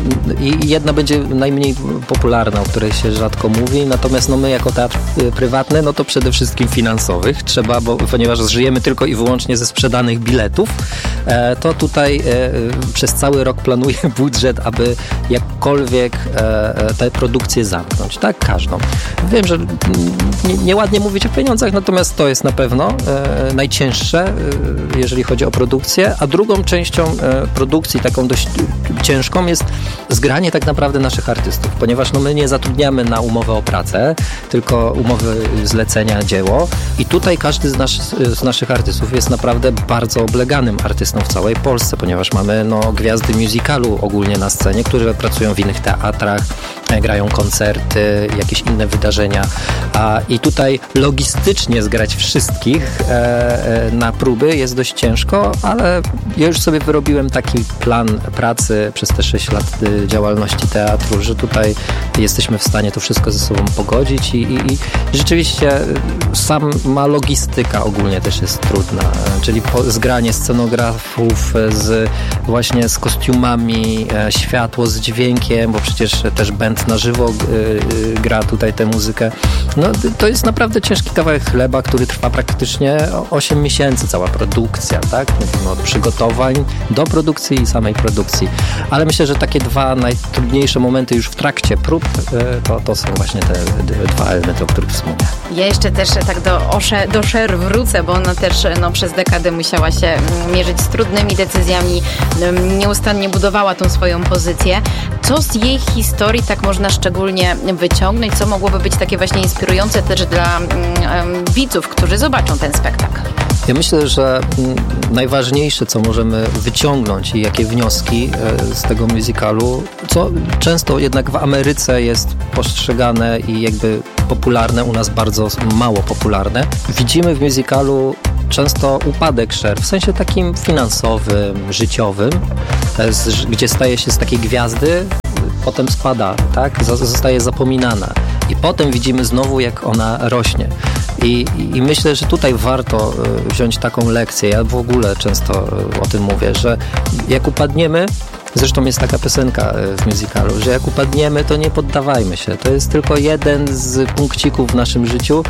i jedna będzie najmniej popularna, o której się rzadko mówi, natomiast no my jako teatr prywatny, no to przede wszystkim finansowych trzeba, bo ponieważ żyjemy tylko i wyłącznie ze sprzedanych biletów, to tutaj przez cały rok planuję budżet, aby jakkolwiek tę produkcję zamknąć, tak? Każdą. Wiem, że nieładnie mówić o pieniądzach, natomiast to jest na pewno najcięższe, jeżeli chodzi o produkcję, a drugą częścią produkcji, taką dość ciężką, jest zgranie tak naprawdę naszych artystów, ponieważ no my nie zatrudniamy na umowę o pracę, tylko umowy zlecenia, dzieło i tutaj każdy z, nas, z naszych artystów jest naprawdę bardzo obleganym artystą w całej Polsce, ponieważ mamy no, gwiazdy musicalu ogólnie na scenie, które pracują w innych teatrach, grają koncerty, jakieś inne wydarzenia, a i tutaj logistycznie zgrać wszystkich e, e, na próby jest dość ciężko, ale ja już sobie wyrobiłem taki plan pracy przez te sześć lat y, działalności teatru, że tutaj jesteśmy w stanie to wszystko ze sobą pogodzić i, i, i rzeczywiście sama logistyka ogólnie też jest trudna, czyli po, zgranie scenografów z właśnie z kostiumami, e, światło z dźwiękiem, bo przecież też band band na żywo y, y, gra tutaj tę muzykę. No to jest naprawdę ciężki kawałek chleba, który trwa praktycznie osiem miesięcy, cała produkcja, tak? Mówimy od przygotowań do produkcji i samej produkcji. Ale myślę, że takie dwa najtrudniejsze momenty już w trakcie prób, y, to, to są właśnie te dwa elementy, o których wspomniałem. Ja jeszcze też tak do, Osze, do Cher wrócę, bo ona też no, przez dekadę musiała się mierzyć z trudnymi decyzjami, nieustannie budowała tą swoją pozycję. Co z jej historii tak można szczególnie wyciągnąć? Co mogłoby być takie właśnie inspirujące też dla um, widzów, którzy zobaczą ten spektakl? Ja myślę, że najważniejsze, co możemy wyciągnąć i jakie wnioski z tego musicalu, co często jednak w Ameryce jest postrzegane i jakby popularne, u nas bardzo mało popularne. Widzimy w musicalu często upadek Cher, w sensie takim finansowym, życiowym, gdzie staje się z takiej gwiazdy, potem spada, tak? Zostaje zapominana. I potem widzimy znowu, jak ona rośnie. I, i myślę, że tutaj warto wziąć taką lekcję. Ja w ogóle często o tym mówię, że jak upadniemy, zresztą jest taka piosenka w musicalu, że jak upadniemy, to nie poddawajmy się. To jest tylko jeden z punkcików w naszym życiu.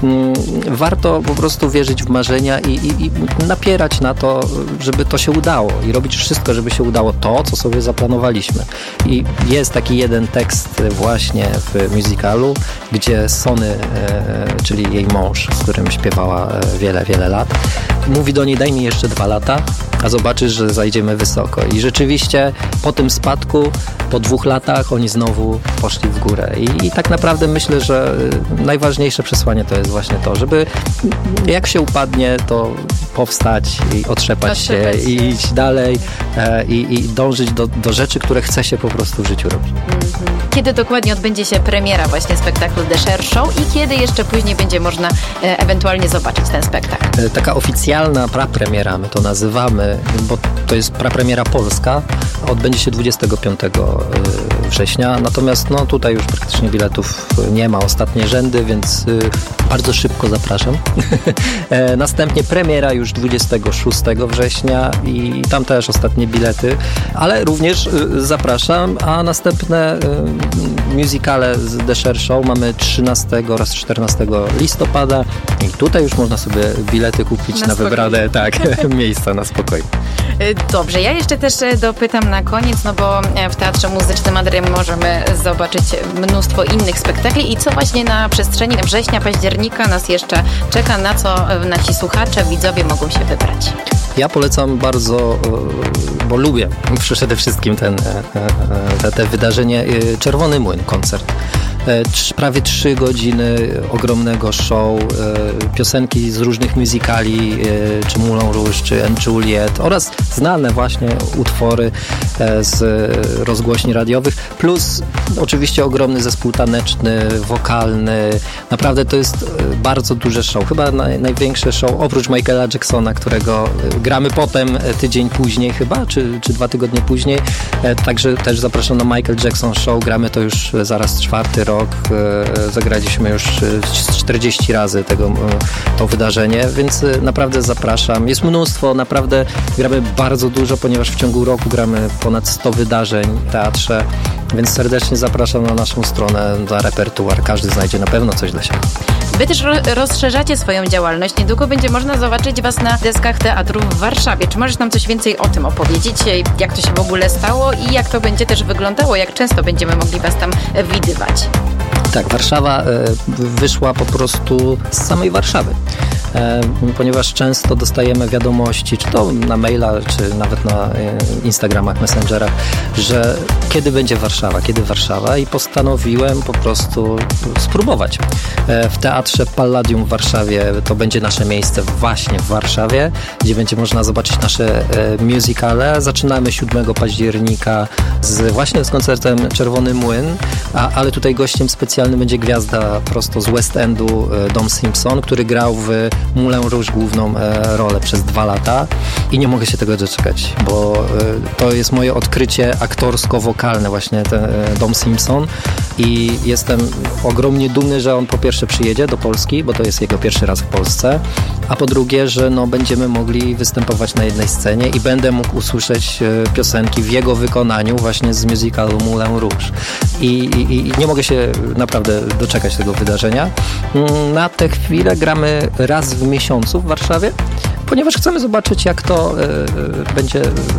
Warto po prostu wierzyć w marzenia i, i, i napierać na to, żeby to się udało i robić wszystko, żeby się udało to, co sobie zaplanowaliśmy. I jest taki jeden tekst właśnie w musicalu, gdzie Sonny, e, czyli jej mąż, z którym śpiewała wiele, wiele lat, mówi do niej: daj mi jeszcze dwa lata, a zobaczysz, że zajdziemy wysoko. I rzeczywiście po tym spadku, po dwóch latach oni znowu poszli w górę. I, i tak naprawdę myślę, że najważniejsze przesłanie to jest właśnie to, żeby jak się upadnie, to powstać i otrzepać się i iść dalej e, i, i dążyć do, do rzeczy, które chce się po prostu w życiu robić. Kiedy dokładnie odbędzie się premiera właśnie spektaklu The Cher Show i kiedy jeszcze później będzie można e, ewentualnie zobaczyć ten spektakl? E, taka oficjalna prapremiera, my to nazywamy, bo to jest prapremiera polska, odbędzie się dwudziestego piątego września, natomiast no tutaj już praktycznie biletów nie ma, ostatnie rzędy, więc y, bardzo szybko zapraszam. e, następnie premiera już dwudziestego szóstego września i tam też ostatnie bilety, ale również y, zapraszam, a następne y, musicale z The Cher Show mamy trzynastego oraz czternastego listopada i tutaj już można sobie bilety kupić na, na wybrane tak, miejsca na spokojnie. Dobrze, ja jeszcze też dopytam na koniec, no bo w Teatrze Muzycznym Adrian możemy zobaczyć mnóstwo innych spektakli i co właśnie na przestrzeni września, października nas jeszcze czeka, na co nasi słuchacze, widzowie mogą się wybrać? Ja polecam bardzo, bo lubię przede wszystkim ten, te, te wydarzenie, Czerwony Młyn koncert. Prawie trzy godziny ogromnego show, piosenki z różnych musicali, czy Moulin Rouge, czy And Juliet oraz znane właśnie utwory z rozgłośni radiowych, plus oczywiście ogromny zespół taneczny, wokalny. Naprawdę to jest bardzo duże show, chyba naj, największe show oprócz Michaela Jacksona, którego gramy potem tydzień później chyba, czy, czy dwa tygodnie później. Także też zapraszam na Michael Jackson Show, gramy to już zaraz czwarty rok. Zagraliśmy już czterdzieści razy tego, to wydarzenie, więc naprawdę zapraszam. Jest mnóstwo, naprawdę gramy bardzo dużo, ponieważ w ciągu roku gramy ponad sto wydarzeń w teatrze, więc serdecznie zapraszam na naszą stronę, na repertuar. Każdy znajdzie na pewno coś dla siebie. Wy też rozszerzacie swoją działalność. Niedługo będzie można zobaczyć Was na deskach teatru w Warszawie. Czy możesz nam coś więcej o tym opowiedzieć? Jak to się w ogóle stało i jak to będzie też wyglądało? Jak często będziemy mogli Was tam widywać? Tak, Warszawa e, wyszła po prostu z samej Warszawy, e, ponieważ często dostajemy wiadomości, czy to na maila, czy nawet na e, Instagramach, Messengerach, że kiedy będzie Warszawa, kiedy Warszawa i postanowiłem po prostu spróbować. E, w Teatrze Palladium w Warszawie to będzie nasze miejsce właśnie w Warszawie, gdzie będzie można zobaczyć nasze e, musicale. Zaczynamy siódmego października z, właśnie z koncertem Czerwony Młyn, a, ale tutaj gościem specjalnym będzie gwiazda prosto z West Endu, Dom Simpson, który grał w Moulin Rouge główną rolę przez dwa lata i nie mogę się tego doczekać, bo to jest moje odkrycie aktorsko-wokalne właśnie ten Dom Simpson i jestem ogromnie dumny, że on po pierwsze przyjedzie do Wielkopolski, bo to jest jego pierwszy raz w Polsce, a po drugie, że no, będziemy mogli występować na jednej scenie i będę mógł usłyszeć piosenki w jego wykonaniu właśnie z musicalu Moulin Rouge. I, i, i nie mogę się naprawdę doczekać tego wydarzenia. Na tę chwilę gramy raz w miesiącu w Warszawie, ponieważ chcemy zobaczyć, jak to y, będzie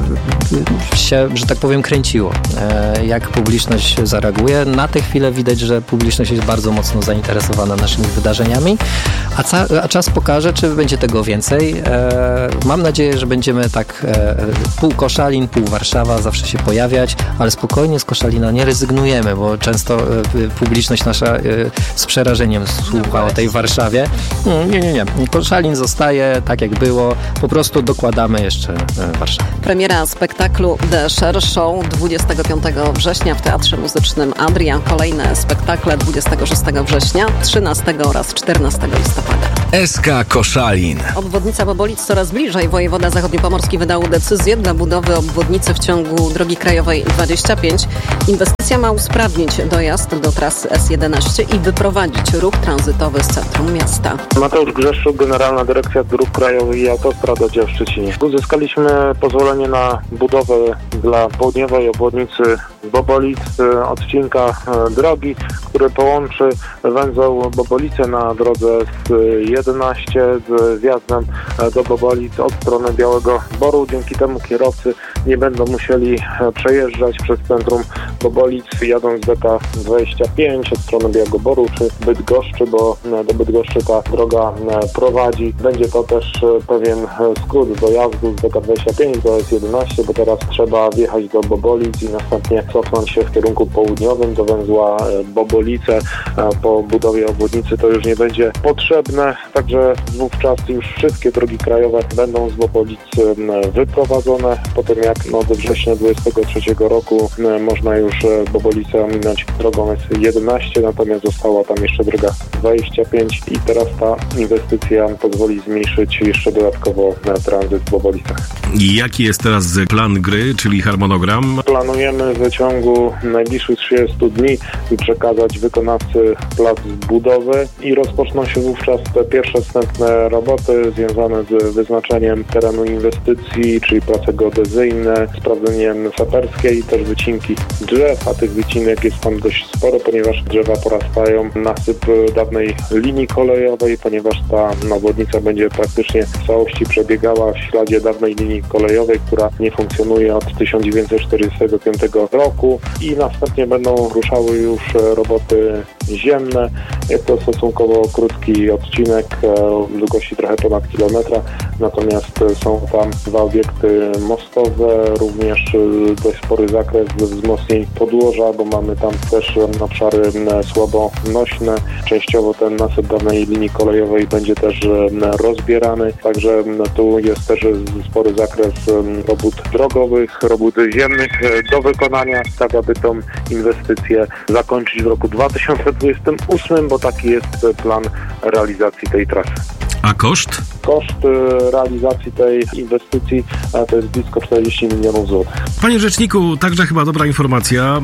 y, się, że tak powiem, kręciło, y, jak publiczność zareaguje. Na tę chwilę widać, że publiczność jest bardzo mocno zainteresowana naszymi wydarzeniami, a, ca- a czas pokaże, czy będzie tego więcej. Y, mam nadzieję, że będziemy tak y, pół Koszalin, pół Warszawa zawsze się pojawiać, ale spokojnie z Koszalina nie rezygnujemy, bo często y, publiczność nasza y, z przerażeniem słucha o tej Warszawie. Y, nie, nie, nie. Koszalin zostaje tak, jak było. Po prostu dokładamy jeszcze Warszawę. Premiera spektaklu The Share Show dwudziestego piątego września w Teatrze Muzycznym Adria. Kolejne spektakle dwudziestego szóstego września, trzynastego oraz czternastego listopada. S K Koszalin. Obwodnica Bobolic coraz bliżej. Wojewoda zachodniopomorski wydał decyzję dla budowy obwodnicy w ciągu drogi krajowej dwadzieścia pięć. Inwestycja ma usprawnić dojazd do trasy S jedenaście i wyprowadzić ruch tranzytowy z centrum miasta. Mateusz Grzeszczuk, Generalna Dyrekcja Dróg Krajowych i Autostrad Oddział w Szczecinie. Uzyskaliśmy pozwolenie na budowę dla południowej obwodnicy Bobolic, odcinka drogi, który połączy węzeł Bobolice na drodze S jedenaście z wjazdem do Bobolic od strony Białego Boru. Dzięki temu kierowcy nie będą musieli przejeżdżać przez centrum Bobolic, jadąc z B K dwadzieścia pięć od strony Białego Boru czy Bydgoszczy, bo do Bydgoszczy ta droga prowadzi. Będzie to też pewien skrót dojazdu z B K dwadzieścia pięć do S jedenaście, bo teraz trzeba wjechać do Bobolic i następnie cofnąć się w kierunku południowym do węzła Bobolice. Po budowie obwodnicy to już nie będzie potrzebne, także wówczas już wszystkie drogi krajowe będą z Bobolic wyprowadzone. Potem jak no, do września dwudziestego trzeciego roku można już Bobolicę ominąć drogą S jedenaście, natomiast została tam jeszcze droga dwadzieścia pięć i teraz ta inwestycja pozwoli zmniejszyć jeszcze dodatkowo tranzyt w Bobolicach. I jaki jest teraz plan gry, czyli harmonogram? Planujemy w ciągu najbliższych trzydziestu dni przekazać wykonawcy plac budowy i rozpoczną się wówczas te pierwsze wstępne roboty związane z wyznaczeniem terenu inwestycji, czyli prace geodezyjne, sprawdzeniem saperskiej i też wycinki drzew, a tych wycinek jest tam dość sporo, ponieważ drzewa porastają. Nasyp dawnej linii kolejowej, ponieważ ta obwodnica będzie praktycznie w całości przebiegała w śladzie dawnej linii kolejowej, która nie funkcjonuje od tysiąc dziewięćset czterdziestego piątego roku i następnie będą ruszały już roboty ziemne. Jest to stosunkowo krótki odcinek o długości trochę ponad kilometra, natomiast są tam dwa obiekty mostowe, również dość spory zakres wzmocnień podłoża, bo mamy tam też obszary słabo nośne. Częściowo ten nasyp dawnej linii kolejowej będzie też rozbierany, także tu jest też spory zakres robót drogowych, robót ziemnych do wykonania, tak aby tą inwestycję zakończyć w roku dwa tysiące dwudziestym ósmym, bo taki jest plan realizacji tej trasy. A koszt? Koszt realizacji tej inwestycji to jest blisko czterdzieści milionów złotych. Panie rzeczniku, także chyba dobra informacja,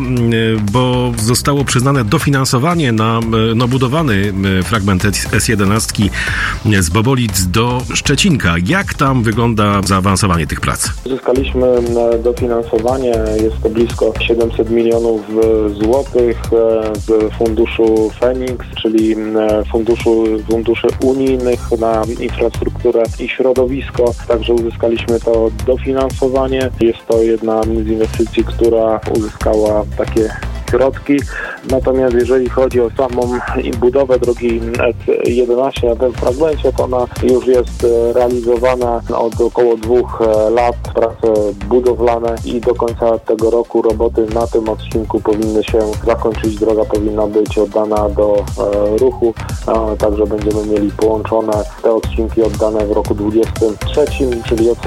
bo zostało przyznane dofinansowanie na no, budowany fragment S jedenaście z Bobolic do Szczecinka. Jak tam wygląda zaawansowanie tych prac? Uzyskaliśmy dofinansowanie, jest to blisko siedemset milionów złotych z funduszu Feniks, czyli funduszu, funduszy unijnych na infrastrukturę i środowisko. Także uzyskaliśmy to dofinansowanie. Jest to jedna z inwestycji, która uzyskała takie środki. Natomiast jeżeli chodzi o samą budowę drogi S jedenaście na tym fragmencie, to ona już jest realizowana od około dwóch lat, prace budowlane i do końca tego roku roboty na tym odcinku powinny się zakończyć. Droga powinna być oddana do e, ruchu, e, także będziemy mieli połączone te odcinki oddane w roku dwudziestym trzecim, czyli od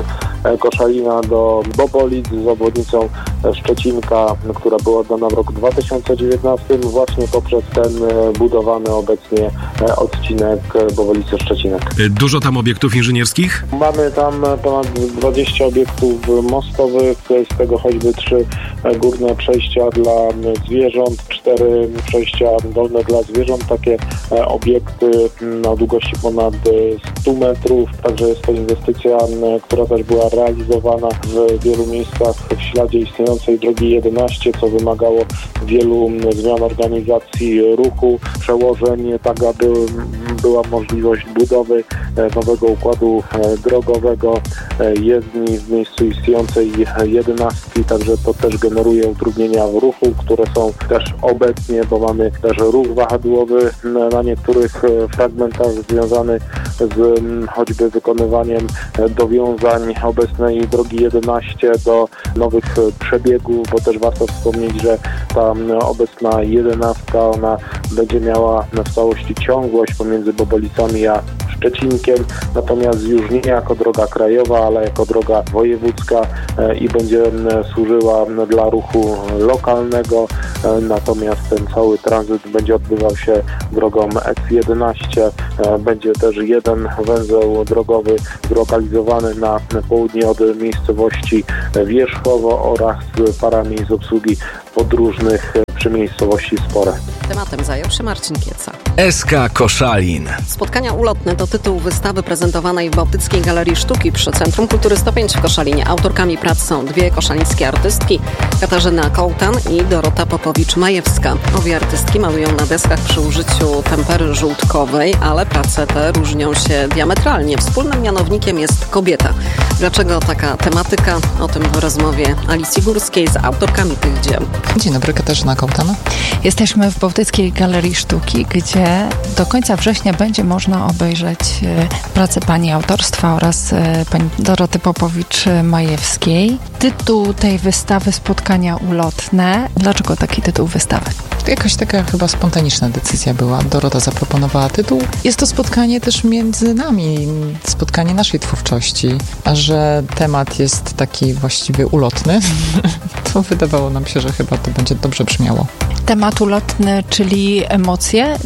Koszalina do Bobolic z obwodnicą Szczecinka, która była oddana w roku dwa tysiące dziewiętnastym właśnie poprzez ten budowany obecnie odcinek Bobolice-Szczecinek. Dużo tam obiektów inżynierskich? Mamy tam ponad dwadzieścia obiektów mostowych, z tego choćby trzy górne przejścia dla zwierząt, cztery przejścia dolne dla zwierząt, takie obiekty na długości ponad stu metrów, także jest to inwestycja, która też była realizowana w wielu miejscach w śladzie istniejącej drogi jedenaście, co wymagało wielu zmian organizacji ruchu, przełożeń, tak aby była możliwość budowy nowego układu drogowego, jezdni w miejscu istniejącej jedenastki, także to też generuje utrudnienia w ruchu, które są też obecnie, bo mamy też ruch wahadłowy na niektórych fragmentach związany z choćby wykonywaniem dowiązań obecnej drogi jedenaście do nowych przebiegów, bo też warto wspomnieć, że ta obecna jedenastka, ona będzie miała w całości ciągłość pomiędzy Bobolicami a Szczecinkiem, natomiast już nie jako droga krajowa, ale jako droga wojewódzka i będzie służyła dla ruchu lokalnego, natomiast ten cały tranzyt będzie odbywał się drogą S jedenaście. Będzie też jeden węzeł drogowy zlokalizowany na południe od miejscowości Wierzchowo oraz z parami z obsługi podróżnych przy miejscowości Spore. Tematem zajął się Marcin Kieca. S K Koszalin. Spotkania ulotne to tytuł wystawy prezentowanej w Bałtyckiej Galerii Sztuki przy Centrum Kultury sto pięć w Koszalinie. Autorkami prac są dwie koszalińskie artystki, Katarzyna Kołtan i Dorota Popowicz-Majewska. Obie artystki malują na deskach przy użyciu tempery żółtkowej, ale prace te różnią się diametralnie. Wspólnym mianownikiem jest kobieta. Dlaczego taka tematyka? O tym w rozmowie Alicji Górskiej z autorkami tych dzieł. Dzień dobry, Katarzyna Kołtan. Jesteśmy w Bałtyckiej Galerii Sztuki, gdzie do końca września będzie można obejrzeć pracę pani autorstwa oraz pani Doroty Popowicz-Majewskiej. Tytuł tej wystawy Spotkania ulotne. Dlaczego taki tytuł wystawy? Jakaś taka chyba spontaniczna decyzja była. Dorota zaproponowała tytuł. Jest to spotkanie też między nami, spotkanie naszej twórczości, a że temat jest taki właściwie ulotny, to wydawało nam się, że chyba to będzie dobrze brzmiało. Temat ulotny, czyli emocje,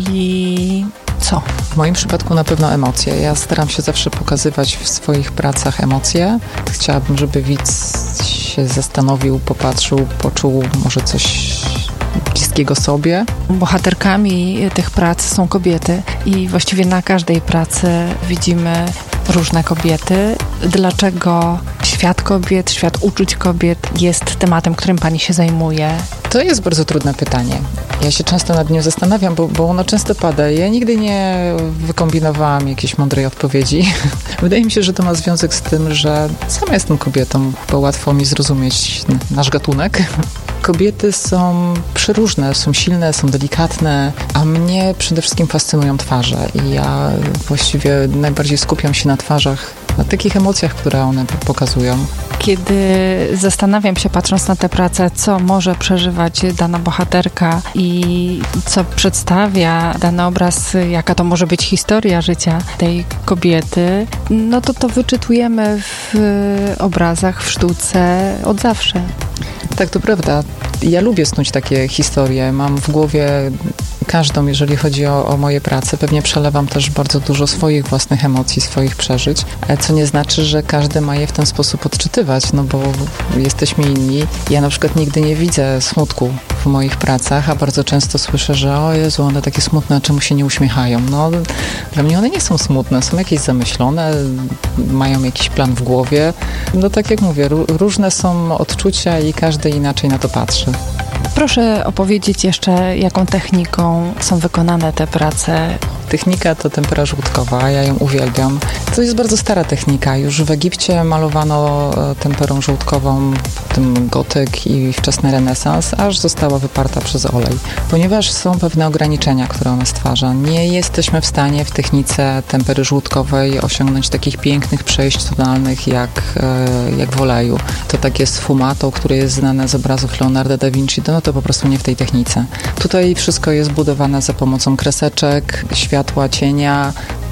czyli co? W moim przypadku na pewno emocje. Ja staram się zawsze pokazywać w swoich pracach emocje. Chciałabym, żeby widz się zastanowił, popatrzył, poczuł może coś bliskiego sobie. Bohaterkami tych prac są kobiety i właściwie na każdej pracy widzimy różne kobiety. Dlaczego świat kobiet, świat uczuć kobiet jest tematem, którym pani się zajmuje? To jest bardzo trudne pytanie. Ja się często nad nim zastanawiam, bo, bo ono często pada. Ja nigdy nie wykombinowałam jakiejś mądrej odpowiedzi. Wydaje mi się, że to ma związek z tym, że sama jestem kobietą. Chyba łatwo mi zrozumieć nasz gatunek. Kobiety są przeróżne, są silne, są delikatne, a mnie przede wszystkim fascynują twarze i ja właściwie najbardziej skupiam się na twarzach, na takich emocjach, które one pokazują. Kiedy zastanawiam się, patrząc na tę pracę, co może przeżywać dana bohaterka i co przedstawia dany obraz, jaka to może być historia życia tej kobiety, no to to wyczytujemy w obrazach, w sztuce od zawsze. Tak, to prawda. Ja lubię snuć takie historie. Mam w głowie każdą, jeżeli chodzi o, o moje prace. Pewnie przelewam też bardzo dużo swoich własnych emocji, swoich przeżyć, co nie znaczy, że każdy ma je w ten sposób odczytywać, no bo jesteśmy inni. Ja na przykład nigdy nie widzę smutku w moich pracach, a bardzo często słyszę, że o Jezu, one takie smutne, czemu się nie uśmiechają? No, dla mnie one nie są smutne, są jakieś zamyślone, mają jakiś plan w głowie. No tak jak mówię, różne są odczucia i każdy inaczej na to patrzy. Proszę opowiedzieć jeszcze, jaką techniką są wykonane te prace. Technika to tempera żółtkowa, ja ją uwielbiam. To jest bardzo stara technika. Już w Egipcie malowano temperą żółtkową, potem gotyk i wczesny renesans, aż została wyparta przez olej. Ponieważ są pewne ograniczenia, które ona stwarza, nie jesteśmy w stanie w technice tempery żółtkowej osiągnąć takich pięknych przejść tonalnych jak, jak w oleju. To takie sfumato, które jest znane z obrazów Leonarda da Vinci, no to po prostu nie w tej technice. Tutaj wszystko jest budowane za pomocą kreseczek, światła, cienia,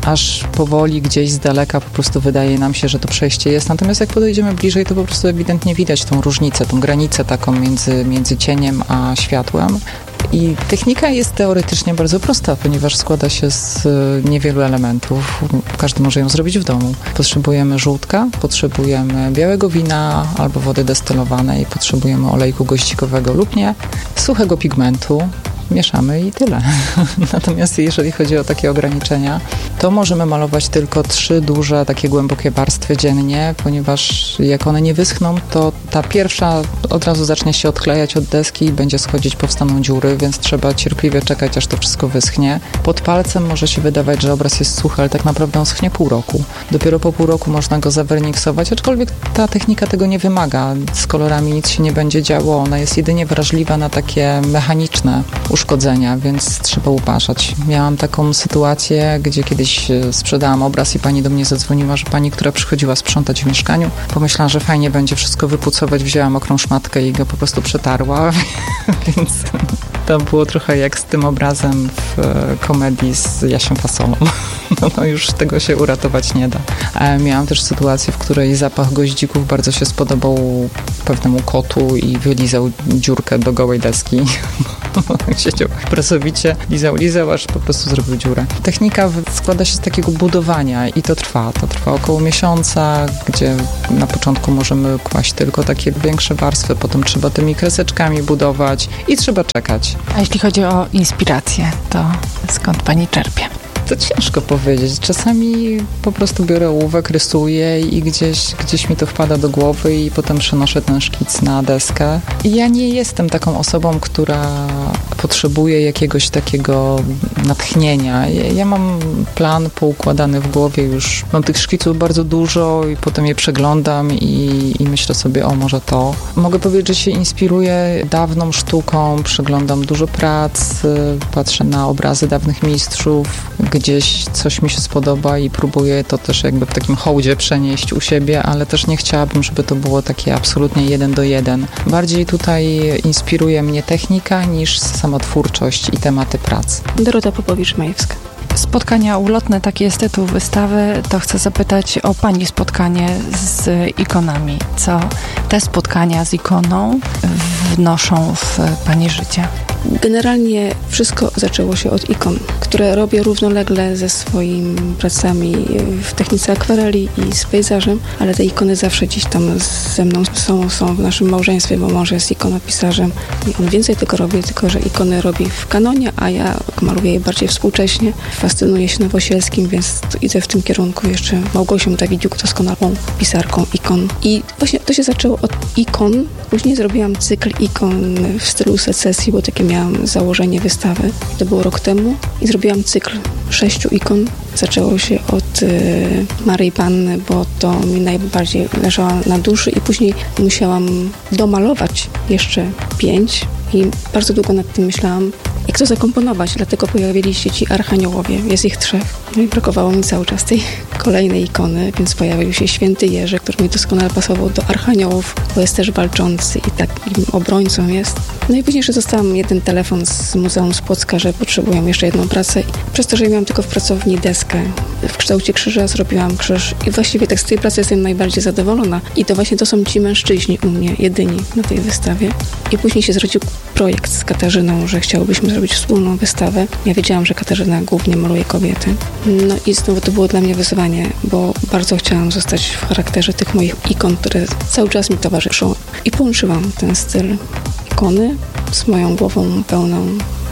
aż powoli gdzieś z daleka po prostu wydaje nam się, że to przejście jest. Natomiast jak podejdziemy bliżej, to po prostu ewidentnie widać tą różnicę, tą granicę taką między, między cieniem a światłem. I technika jest teoretycznie bardzo prosta, ponieważ składa się z niewielu elementów. Każdy może ją zrobić w domu. Potrzebujemy żółtka, potrzebujemy białego wina albo wody destylowanej, potrzebujemy olejku goździkowego lub nie, suchego pigmentu. Mieszamy i tyle. Natomiast jeżeli chodzi o takie ograniczenia, to możemy malować tylko trzy duże, takie głębokie warstwy dziennie, ponieważ jak one nie wyschną, to ta pierwsza od razu zacznie się odklejać od deski i będzie schodzić, powstaną dziury, więc trzeba cierpliwie czekać, aż to wszystko wyschnie. Pod palcem może się wydawać, że obraz jest suchy, ale tak naprawdę on schnie pół roku. Dopiero po pół roku można go zawerniksować, aczkolwiek ta technika tego nie wymaga. Z kolorami nic się nie będzie działo, ona jest jedynie wrażliwa na takie mechaniczne uszkodzenia, więc trzeba uważać. Miałam taką sytuację, gdzie kiedyś sprzedałam obraz i pani do mnie zadzwoniła, że pani, która przychodziła sprzątać w mieszkaniu, pomyślała, że fajnie będzie wszystko wypucować, wzięła mokrą szmatkę i go po prostu przetarła, więc to było trochę jak z tym obrazem w komedii z Jasią Fasolą. No, no już tego się uratować nie da. Miałam też sytuację, w której zapach goździków bardzo się spodobał pewnemu kotu i wylizał dziurkę do gołej deski. Siedział pracowicie, lizał, lizał, aż po prostu zrobił dziurę. Technika składa się z takiego budowania i to trwa. To trwa około miesiąca, gdzie na początku możemy kłaść tylko takie większe warstwy, potem trzeba tymi kreseczkami budować i trzeba czekać. A jeśli chodzi o inspirację, to skąd pani czerpie? To ciężko powiedzieć. Czasami po prostu biorę ołówek, rysuję i gdzieś, gdzieś mi to wpada do głowy i potem przenoszę ten szkic na deskę. I ja nie jestem taką osobą, która potrzebuje jakiegoś takiego natchnienia. Ja, ja mam plan poukładany w głowie już. Mam tych szkiców bardzo dużo i potem je przeglądam i, i myślę sobie, o może to. Mogę powiedzieć, że się inspiruję dawną sztuką, przeglądam dużo prac, patrzę na obrazy dawnych mistrzów, gdzieś coś mi się spodoba i próbuję to też jakby w takim hołdzie przenieść u siebie, ale też nie chciałabym, żeby to było takie absolutnie jeden do jeden. Bardziej tutaj inspiruje mnie technika niż sama twórczość i tematy prac. Dorota Popowicz-Majewska. Spotkania ulotne, taki jest tytuł wystawy, to chcę zapytać o pani spotkanie z ikonami. Co te spotkania z ikoną wnoszą w pani życie? Generalnie wszystko zaczęło się od ikon, które robię równolegle ze swoimi pracami w technice akwareli i z pejzażem, ale te ikony zawsze gdzieś tam ze mną są, są w naszym małżeństwie, bo mąż jest ikonopisarzem i on więcej tego robi, tylko że ikony robi w kanonie, a ja maluję je bardziej współcześnie. Fascynuję się Nowosielskim, więc idę w tym kierunku. Jeszcze Małgosią Dawidziuk, doskonałą pisarką ikon. I właśnie to się zaczęło od ikon. Później zrobiłam cykl ikon w stylu secesji, bo takie miałam założenie wystawy. To było rok temu i zrobiłam cykl sześciu ikon. Zaczęło się od y, Maryi Panny, bo to mi najbardziej leżało na duszy i później musiałam domalować jeszcze pięć i bardzo długo nad tym myślałam, jak to zakomponować, dlatego pojawili się ci archaniołowie, jest ich trzech. No i brakowało mi cały czas tej kolejnej ikony, więc pojawił się święty Jerzy, który mi doskonale pasował do archaniołów, bo jest też walczący i takim obrońcą jest. No i później jeszcze dostałam jeden telefon z Muzeum z Płocka, że potrzebują jeszcze jedną pracę. I przez to, że miałam tylko w pracowni deskę w kształcie krzyża, zrobiłam krzyż i właściwie tak z tej pracy jestem najbardziej zadowolona. I to właśnie to są ci mężczyźni u mnie, jedyni na tej wystawie. I później się zrodził projekt z Katarzyną, że chciałybyśmy zrobić wspólną wystawę. Ja wiedziałam, że Katarzyna głównie maluje kobiety. No i znowu to było dla mnie wyzwanie, bo bardzo chciałam zostać w charakterze tych moich ikon, które cały czas mi towarzyszą. I połączyłam ten styl ikony z moją głową pełną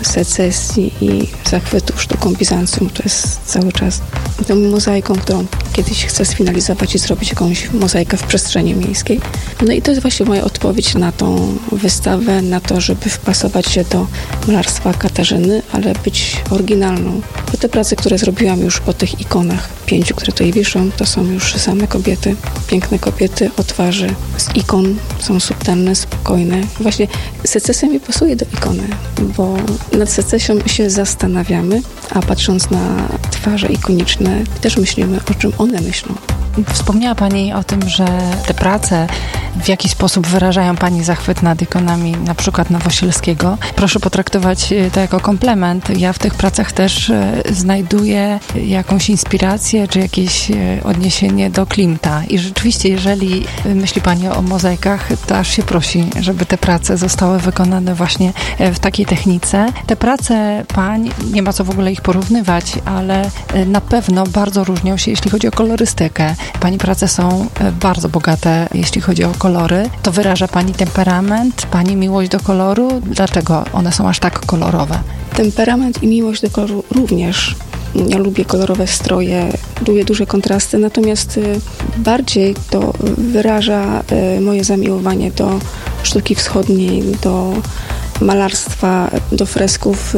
secesji i zachwytu sztuką Bizancjum. To jest cały czas tą mozaiką, którą kiedyś chcę sfinalizować i zrobić jakąś mozaikę w przestrzeni miejskiej. No i to jest właśnie moja odpowiedź na tą wystawę, na to, żeby wpasować się do malarstwa Katarzyny, ale być oryginalną. Bo te prace, które zrobiłam już po tych ikonach, pięciu, które tutaj wiszą, to są już same kobiety, piękne kobiety o twarzy z ikon, są subtelne, spokojne. Właśnie secesja mi pasuje do ikony, bo nad secesją się zastanawiamy, a patrząc na twarze ikoniczne, też myślimy, o czym one myślą. Wspomniała pani o tym, że te prace w jaki sposób wyrażają Pani zachwyt nad ikonami na przykład Nowosielskiego. Proszę potraktować to jako komplement. Ja w tych pracach też znajduję jakąś inspirację, czy jakieś odniesienie do Klimta. I rzeczywiście, jeżeli myśli Pani o mozaikach, to aż się prosi, żeby te prace zostały wykonane właśnie w takiej technice. Te prace pań, nie ma co w ogóle ich porównywać, ale na pewno bardzo różnią się, jeśli chodzi o kolorystykę. Pani prace są bardzo bogate, jeśli chodzi o kolory. To wyraża Pani temperament, Pani miłość do koloru. Dlaczego one są aż tak kolorowe? Temperament i miłość do koloru również. Ja lubię kolorowe stroje, lubię duże kontrasty, natomiast bardziej to wyraża moje zamiłowanie do sztuki wschodniej, do malarstwa, do fresków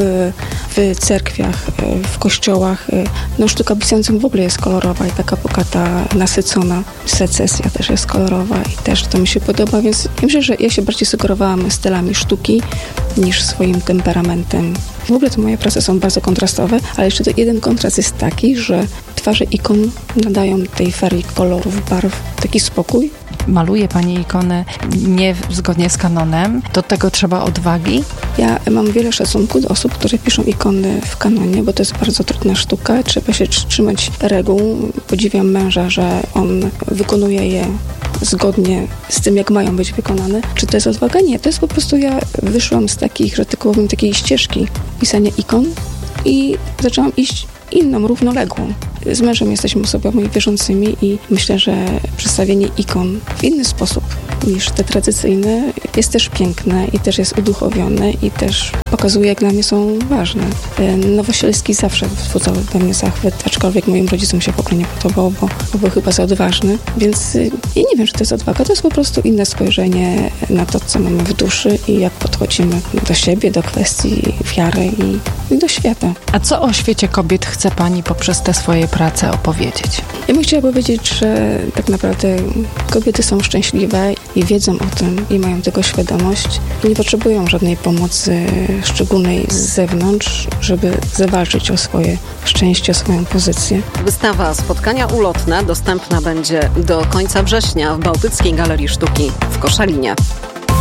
w cerkwiach, w kościołach. No, sztuka bizantyczna w ogóle jest kolorowa i taka bogata, nasycona. Secesja też jest kolorowa i też to mi się podoba, więc myślę, że ja się bardziej sugerowałam stylami sztuki niż swoim temperamentem. W ogóle to moje prace są bardzo kontrastowe, ale jeszcze jeden kontrast jest taki, że twarze ikon nadają tej ferii kolorów, barw taki spokój. Maluje Pani ikony nie zgodnie z kanonem. Do tego trzeba odwagi. Ja mam wiele szacunku do osób, które piszą ikony w kanonie, bo to jest bardzo trudna sztuka. Trzeba się trzymać reguł. Podziwiam męża, że on wykonuje je zgodnie z tym, jak mają być wykonane. Czy to jest odwaga? Nie. To jest po prostu, ja wyszłam z takich, że tak powiem, takiej ścieżki pisania ikon i zaczęłam iść inną, równoległą. Z mężem jesteśmy osobami wierzącymi i myślę, że przedstawienie ikon w inny sposób niż te tradycyjne jest też piękne i też jest uduchowione i też pokazuje, jak dla mnie są ważne. Nowosielski zawsze wzbudzał we mnie zachwyt, aczkolwiek moim rodzicom się w ogóle nie podobał, bo, bo był chyba za odważny. Więc ja nie wiem, czy to jest odwaga, to jest po prostu inne spojrzenie na to, co mamy w duszy i jak podchodzimy do siebie, do kwestii wiary i, i do świata. A co o świecie kobiet chce Pani poprzez te swoje prace opowiedzieć? Ja bym chciała powiedzieć, że tak naprawdę kobiety są szczęśliwe i wiedzą o tym i mają tego świadomość i nie potrzebują żadnej pomocy szczególnej z zewnątrz, żeby zawalczyć o swoje szczęście, o swoją pozycję. Wystawa Spotkania ulotne dostępna będzie do końca września w Bałtyckiej Galerii Sztuki w Koszalinie.